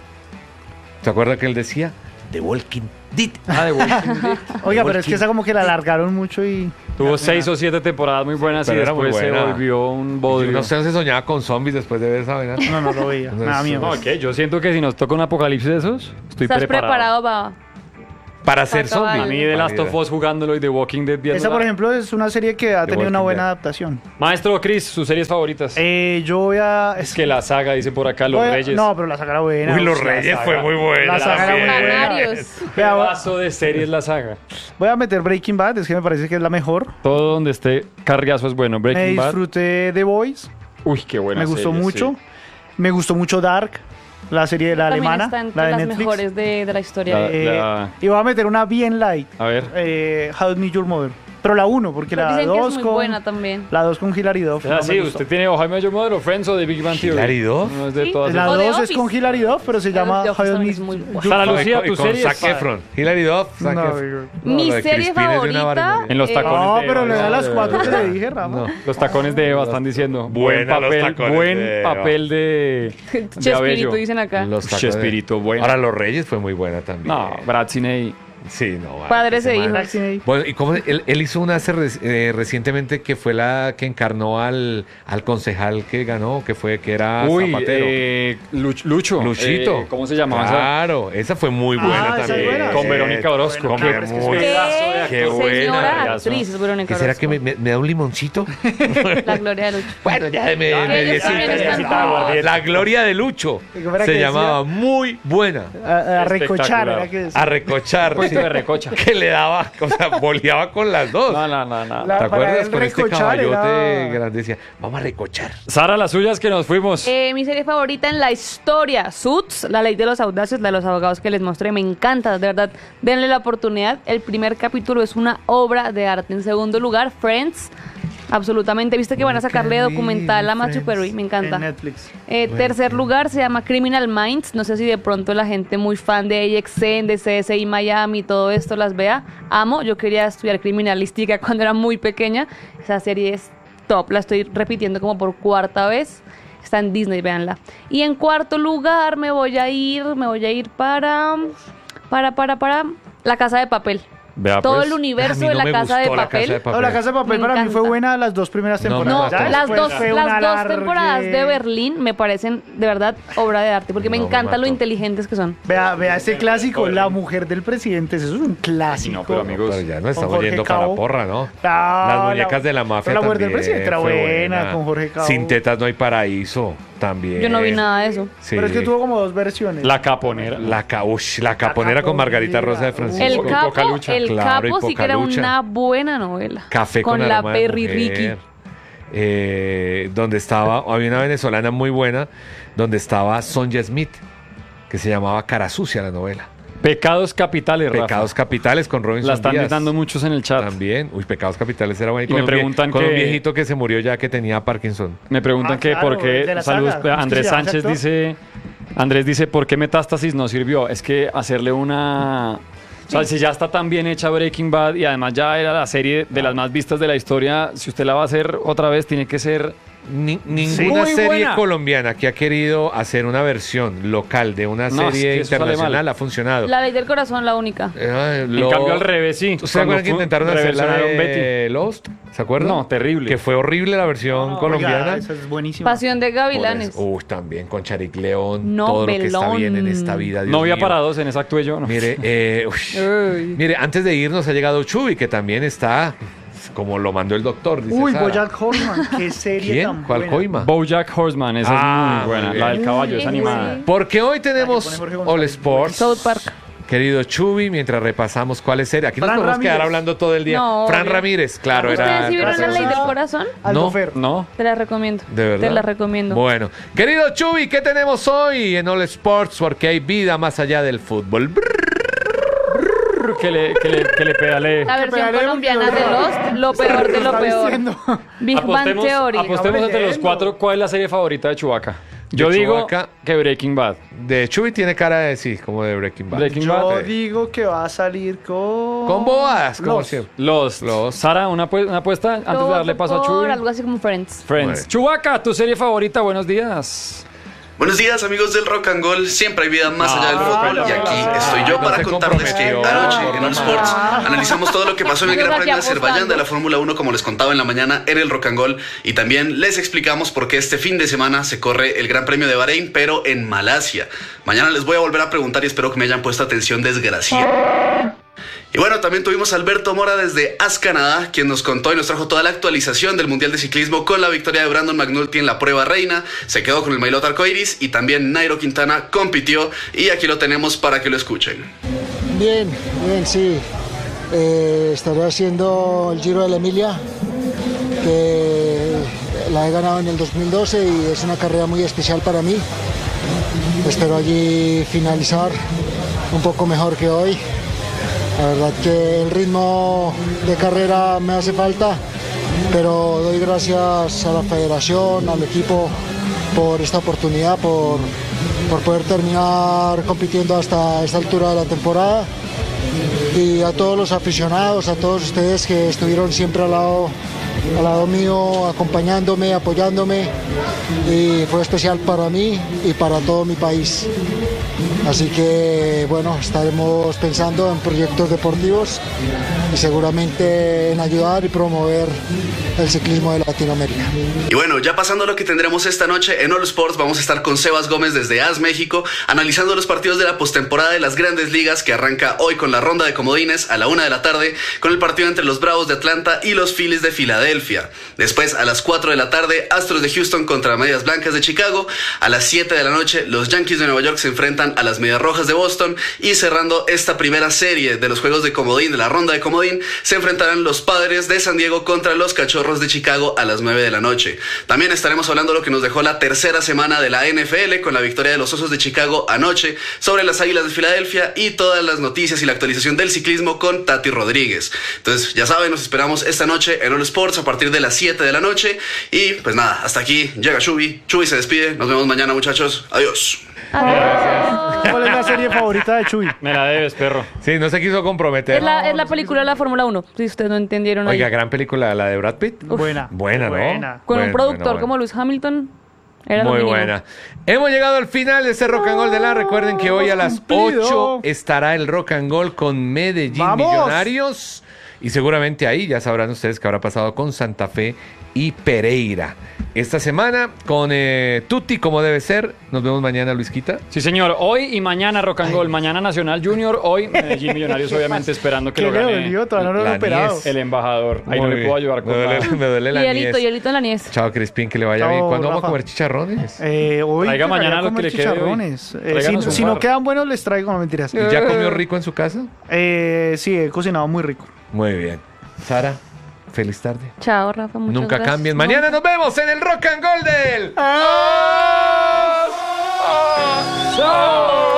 S1: ¿Se acuerda que él decía? The Walking Dead.
S3: Ah, de Walking Dead.
S5: Oiga, pero es que esa como que la alargaron mucho y...
S3: Tuvo seis o siete temporadas muy buenas
S1: Pero
S3: y
S1: era muy
S3: después se
S1: buena.
S3: volvió un
S1: Y
S3: bodrio.
S1: no sé, no se soñaba con zombies después de ver esa vaina.
S5: No, no lo veía.
S1: No,
S5: Nada
S1: eso
S5: mío.
S3: No, ¿qué? Yo siento que si nos toca un apocalipsis de esos, estoy
S4: ¿Estás
S3: preparado.
S4: preparado, Baba?
S1: Para ser
S4: Para acabar.
S1: zombie.
S3: A mí de Last of Us jugándolo y The Walking Dead viendo.
S5: Esa, por ejemplo, es una serie que ha
S1: The
S5: tenido una
S1: Walking
S5: buena
S1: Dead.
S5: adaptación.
S3: Maestro Chris, sus series favoritas.
S5: Eh, yo voy a...
S3: Es que la saga, dice por acá, Los
S5: voy a-
S3: Reyes.
S5: No, pero la saga era buena.
S1: Uy, Los
S5: La
S1: Reyes
S5: saga-
S1: fue muy buena.
S5: La saga era muy
S1: también.
S5: buena.
S4: Canarios.
S5: Vea, voy-
S3: Pedazo de series la saga.
S5: voy a meter Breaking Bad, es que me parece que es la mejor.
S3: Todo donde esté carriazo es bueno.
S5: Me
S3: Breaking Bad.
S5: disfruté The Boys,
S3: Uy, qué buena
S5: me gustó
S3: serie,
S5: mucho.
S3: sí.
S5: Me gustó mucho Dark, la serie la
S4: También
S5: alemana,
S4: está entre
S5: la de
S4: las
S5: Netflix.
S4: mejores de, de la historia.
S3: La-
S5: Eh,
S3: la-
S5: Y voy a meter una bien light,
S3: A ver.
S5: eh, How I Met Your Mother. Pero la uno, porque
S4: Pero
S5: la
S4: dicen que
S5: dos
S4: es muy
S5: con...
S4: buena también.
S5: La dos con Hilary Duff.
S3: Ah,
S5: no
S3: sí,
S5: me gustó.
S3: usted tiene o How I Met Your Mother o Friends o The Big Bang Theory.
S1: ¿Hilary Duff?
S3: No es de
S4: Sí.
S3: todas
S5: La
S3: esas.
S4: O The
S5: dos es
S4: Office.
S5: con Hilary Duff, pero se
S4: The
S5: llama
S4: Office
S5: How I
S4: también
S5: Met
S4: es muy buena.
S5: Your
S3: Sara
S5: Mother.
S3: Lucía,
S1: Y
S3: tu
S1: con
S3: serie
S1: Zac
S3: es-
S1: Efron. Hilary Duff, Zac
S5: No,
S1: Efron.
S4: Mi
S1: lo de
S4: serie
S1: Crispin es de una
S4: favorita,
S1: barbaridad.
S3: En los
S4: Eh,
S3: tacones
S5: No,
S3: de
S5: pero
S3: Eva,
S5: le da
S3: no,
S5: las
S3: de
S5: cuatro que
S3: verdad.
S5: le dije, Rama.
S1: No.
S3: Los tacones de Eva están diciendo. Buen
S1: Buena los
S3: papel,
S1: tacones
S3: buen
S1: de Eva.
S3: papel de, de
S4: Chespirito,
S3: Abello.
S4: dicen acá.
S1: Los tacones.
S3: Chespirito, bueno.
S1: Ahora, Los Reyes fue muy buena también.
S3: No, Brad Siney.
S1: Sí, no. vale,
S4: Padres
S1: ese
S4: e
S1: man-
S4: hijos.
S5: Vaccinate.
S1: Bueno, y cómo él, él hizo una hace re- eh, recientemente que fue la que encarnó al, al concejal que ganó, que fue que era
S3: Uy,
S1: Zapatero.
S3: eh, Luch- Lucho.
S1: Luchito.
S3: Eh, ¿Cómo se llamaba? esa?
S1: Claro, esa fue muy
S5: Ah,
S1: buena
S5: esa es
S1: también.
S5: buena.
S3: Con Verónica Orozco.
S1: Con
S3: Qué-
S1: Ver-
S5: es que es
S1: muy-
S4: ¿Qué?
S1: Qué buena.
S4: Señora
S3: Pedazo.
S4: actriz, es Verónica
S1: ¿Qué será que me,
S4: Orozco.
S1: me- me da un limoncito?
S4: La gloria de Lucho.
S1: Bueno, ya de me,
S3: Ya,
S1: me-
S4: ellos también
S1: me-
S4: están
S1: No, la gloria de Lucho
S5: ¿Cómo era
S1: se
S5: que decía?
S1: llamaba muy buena.
S5: A, a recochar,
S3: Espectacular.
S5: era que decía.
S1: A recochar.
S3: Un poquito
S1: sí.
S3: de recocha.
S1: Que le daba, o sea, boleaba con las dos.
S3: No, no, no, no.
S5: La-
S1: ¿Te
S5: para
S1: acuerdas
S5: él
S1: con este
S5: recochar
S1: caballote
S5: era-
S1: grande? Decía, vamos a recochar.
S3: Sara, las suyas que nos fuimos.
S4: Eh, mi serie favorita en la historia, Suits, La Ley de los Audaces, la de los abogados que les mostré, me encanta, de verdad, denle la oportunidad. El primer capítulo es una obra de arte. En segundo lugar, Friends, absolutamente. ¿Viste que van a sacarle documental a Matthew Perry? Me encanta.
S5: En Netflix.
S4: Eh, tercer lugar se llama Criminal Minds. No sé si de pronto la gente muy fan de A X N, de C S I Miami, todo esto las vea. Amo. Yo quería estudiar criminalística cuando era muy pequeña. Esa serie es top. La estoy repitiendo como por cuarta vez. Está en Disney, véanla. Y en cuarto lugar me voy a ir, me voy a ir para, para, para, para La Casa de Papel.
S3: Vea,
S4: Todo
S3: pues.
S4: el
S1: A
S4: universo
S1: mí
S4: de
S1: no
S4: la
S1: me
S4: casa de
S1: gustó La
S4: papel.
S1: Casa de Papel.
S5: No, La Casa de Papel
S4: Me
S5: para mí fue
S4: encanta.
S5: buena las dos primeras
S1: No,
S5: temporadas.
S1: no,
S5: Ya
S4: Las
S5: después
S4: dos,
S5: fue
S4: las
S5: una
S4: dos temporadas de
S5: largue-
S4: Berlín me parecen de verdad obra de arte, porque me
S1: No, me
S4: encanta lo
S1: mató.
S4: inteligentes que son.
S5: Vea, vea ese clásico, La Mujer del Presidente, eso es un clásico.
S3: No, pero amigos,
S1: Pero ya no
S5: Con
S1: estamos
S5: Jorge
S1: yendo para
S5: Cabo.
S1: la porra, ¿no?
S5: No,
S1: Las muñecas
S5: la-
S1: de la mafia
S5: pero La Mujer del
S1: también
S5: Presidente era
S1: fue
S5: buena, con Jorge Cabo.
S1: Sin tetas no hay paraíso, también.
S4: Yo no vi nada de eso.
S1: Sí.
S5: Pero es que tuvo como dos versiones.
S3: La Caponera.
S1: La, ca- ush, la caponera con Margarita Rosa de Francisco.
S4: El
S3: y
S4: capo,
S3: Poca Lucha.
S4: el
S1: Claro, y
S4: capo sí
S1: Poca
S4: que era
S1: Lucha.
S4: una buena novela.
S1: Café con,
S4: con la
S1: aroma de
S4: Perry
S1: mujer,
S4: Ricky.
S1: eh, donde estaba, había una venezolana muy buena, donde estaba Sonja Smith, que se llamaba Cara Sucia la novela.
S3: Pecados capitales, Rafa.
S1: Pecados Capitales con Robinson
S3: La están
S1: Díaz.
S3: dando muchos en el chat.
S1: También. Uy, Pecados Capitales era bueno.
S3: Y me
S1: con un vie-
S3: preguntan
S1: con un
S3: que-
S1: viejito que se murió ya que tenía Parkinson.
S3: Me preguntan
S5: Ah,
S3: que
S5: claro,
S3: por qué.
S5: de la
S3: Saludos,
S5: saga. ¿Cómo es que
S3: Andrés
S5: se llama ese
S3: Sánchez
S5: actor?
S3: dice. Andrés dice, ¿por qué Metástasis no sirvió? Es que hacerle una. O sea, si ya está tan bien hecha Breaking Bad y además ya era la serie de las más vistas de la historia, si usted la va a hacer otra vez, tiene que ser.
S1: Ni- ninguna
S3: Muy
S1: serie
S3: buena.
S1: colombiana que ha querido hacer una versión local de una
S3: No, es
S1: serie
S3: que eso sale
S1: internacional
S3: mal.
S1: ha funcionado.
S4: La ley del corazón, la única.
S1: Eh,
S3: En
S1: lo-
S3: cambio, al revés, sí.
S1: ¿Ustedes se acuerdan que
S3: Cuando
S1: intentaron
S3: fue-
S1: hacer la
S3: reversionaron
S1: de Lost? ¿Se acuerdan?
S3: No, terrible.
S1: Que fue horrible la versión colombiana.
S5: Oiga, esa es buenísima.
S4: Pasión de
S1: Por
S4: Gavilanes.
S1: eso- Uy, también con Charik León. Todo lo que está
S4: Novelón.
S1: bien en esta vida. Dios
S3: Novia
S1: mío.
S3: para dos, en esa actué yo. ¿no?
S1: Mire, eh, uy,
S4: Uy.
S1: mire, antes de irnos ha llegado Chuy, que también está como lo mandó el doctor. Dice
S5: Uy,
S1: Sara.
S5: Bojack Horseman, qué serie
S1: ¿Quién?
S5: tan
S1: ¿Cuál
S5: buena.
S1: Coima?
S3: Bojack Horseman, esa
S1: Ah,
S3: es muy buena.
S1: muy
S3: La
S1: bien.
S3: del caballo, es
S4: Sí,
S3: animada.
S4: sí.
S1: Porque hoy tenemos
S5: Aquí pone Jorge González.
S1: All Sports.
S4: South Park.
S1: Querido Chubi, mientras repasamos cuál es serie. Aquí nos
S5: Fran
S1: podemos quedar
S5: Ramírez.
S1: hablando todo el día.
S4: No,
S1: Fran
S4: obvio.
S1: Ramírez, claro,
S4: ¿Ustedes
S1: era.
S4: sí vieron la
S5: gracias
S4: ley del
S5: a-
S4: corazón?
S5: Aldo
S1: No.
S5: Fer.
S3: ¿No?
S4: Te la recomiendo.
S1: De verdad.
S4: Te la recomiendo.
S1: Bueno, querido Chubi, ¿qué tenemos hoy en All Sports? Porque hay vida más allá del fútbol.
S3: Que le, que le, que le pedalee.
S4: La versión
S5: pegaré
S4: colombiana
S5: porque
S4: de
S5: no-
S4: Lost, lo peor de lo
S5: Está
S4: peor.
S5: diciendo.
S4: Big Bang
S3: Apostemos,
S4: Theory.
S3: apostemos
S5: Estamos
S3: entre los
S5: leyendo.
S3: cuatro cuál es la serie favorita de Chewbacca. Yo
S1: De
S3: digo
S1: Chewbacca.
S3: que Breaking Bad.
S1: De Chubi tiene cara de sí, como de Breaking Bad.
S3: Breaking
S5: Yo
S3: Bad.
S5: digo que va a salir con...
S1: Con boas, como
S5: Los.
S1: siempre.
S3: Los.
S1: Los.
S3: Sara, una, apue- una apuesta antes de darle paso a
S4: Por
S3: Chuy.
S4: algo así como Friends.
S3: Friends.
S1: Bueno.
S3: Chewbacca, tu serie favorita, buenos días.
S7: Buenos días amigos del Rock and Gold, siempre hay vida más allá del fútbol
S5: no,
S7: y aquí
S5: no,
S7: estoy yo
S1: no
S7: para
S1: se
S7: contarles que
S1: comprometió.
S7: anoche en All Sports analizamos todo lo que pasó en el
S4: Yo
S7: Gran
S4: aquí
S7: Premio de Azerbaiyán
S4: apostando.
S7: de la Fórmula uno como les contaba en la mañana en el Rock and Gold y también les explicamos por qué este fin de semana se corre el Gran Premio de Bahrein pero en Malasia. Mañana les voy a volver a preguntar y espero que me hayan puesto atención desgracia. Y bueno, también tuvimos a Alberto Mora desde A S Canadá, quien nos contó y nos trajo toda la actualización del Mundial de Ciclismo con la victoria de Brandon McNulty en la prueba reina. Se quedó con el maillot arcoiris y también Nairo Quintana compitió y aquí lo tenemos para que lo escuchen.
S8: Bien, bien, sí. Eh, estaré haciendo el Giro de la Emilia, que la he ganado en el dos mil doce y es una carrera muy especial para mí. Espero allí finalizar un poco mejor que hoy. La verdad que el ritmo de carrera me hace falta, pero doy gracias a la federación, al equipo por esta oportunidad, por, por poder terminar compitiendo hasta esta altura de la temporada. Y a todos los aficionados, a todos ustedes que estuvieron siempre al lado, al lado mío, acompañándome, apoyándome. Y fue especial para mí y para todo mi país. Así que bueno, estaremos pensando en proyectos deportivos y seguramente en ayudar y promover el ciclismo de Latinoamérica.
S7: Y bueno, ya pasando a lo que tendremos esta noche en All Sports, vamos a estar con Sebas Gómez desde A S México, analizando los partidos de la postemporada de las Grandes Ligas que arranca hoy con la ronda de comodines a la una de la tarde, con el partido entre los Bravos de Atlanta y los Phillies de Filadelfia. Después, a las cuatro de la tarde, Astros de Houston contra Medias Blancas de Chicago. A las siete de la noche, los Yankees de Nueva York se enfrentan a las Medias Rojas de Boston. Y cerrando esta primera serie de los juegos de comodín, de la ronda de comodín, se enfrentarán los Padres de San Diego contra los Cachorros de Chicago a las nueve de la noche. También estaremos hablando de lo que nos dejó la tercera semana de la N F L con la victoria de los Osos de Chicago anoche sobre las Águilas de Filadelfia y todas las noticias y la actualización del ciclismo con Tati Rodríguez. Entonces, ya saben, nos esperamos esta noche en All Sports a partir de las siete de la noche. Y pues nada, hasta aquí llega Chubi. Chubi se despide. Nos vemos mañana, muchachos. Adiós.
S5: ¿Cuál es la serie favorita de Chuy?
S3: Me la debes, perro.
S1: Sí, no se quiso comprometer.
S4: Es la, es la película de la Fórmula uno, si ustedes no entendieron ahí.
S1: Oiga, gran película, la de Brad Pitt.
S5: Buena.
S1: Buena, ¿no?
S5: Buena.
S4: Con
S1: Buena,
S4: un productor
S1: buena, buena.
S4: como Lewis Hamilton. Era lo
S1: Muy
S4: mínimo.
S1: buena. Hemos llegado al final de ese Rock and Gold de la. Recuerden que hoy a las
S5: cumplido.
S1: ocho estará el Rock and Gold con Medellín
S5: ¡Vamos!
S1: Millonarios. Y seguramente ahí ya sabrán ustedes qué habrá pasado con Santa Fe y Pereira. Esta semana con eh, Tutti como debe ser. Nos vemos mañana, Luisquita.
S3: Sí, señor. Hoy y mañana Rock and Gold. Mañana Nacional Junior. Hoy Medellín Millonarios, obviamente esperando que
S5: ¿Qué
S3: lo
S5: le
S3: gane
S5: dolió? Todavía no lo
S1: la
S5: he operado.
S1: niez.
S3: el embajador. Ahí no
S1: Muy
S3: le puedo
S1: bien.
S3: ayudar con
S1: me duele,
S3: nada.
S1: me duele la
S4: Hielito,
S1: niez.
S4: hielito en la niez.
S1: Chao, Crispín, que le vaya
S5: Chao,
S1: bien. ¿Cuándo vamos a
S5: Rafa.
S1: comer chicharrones?
S5: Eh, hoy
S3: Traiga
S5: tocaría
S3: mañana lo que
S5: comer
S3: le quede hoy.
S5: chicharrones. Eh,
S3: Tráiganos
S5: si
S3: un
S5: si no
S3: par.
S5: quedan buenos, les traigo, no mentiras.
S1: ¿Y ¿Ya comió rico en su casa?
S5: Eh, sí, he cocinado muy rico.
S1: Muy bien. Sara, feliz tarde.
S4: Chao, Rafa. Muchas
S1: Nunca
S4: gracias.
S1: cambien.
S4: No.
S1: Mañana nos vemos en el Rock and Gold del.
S5: ¡Ah!
S1: ¡Chao!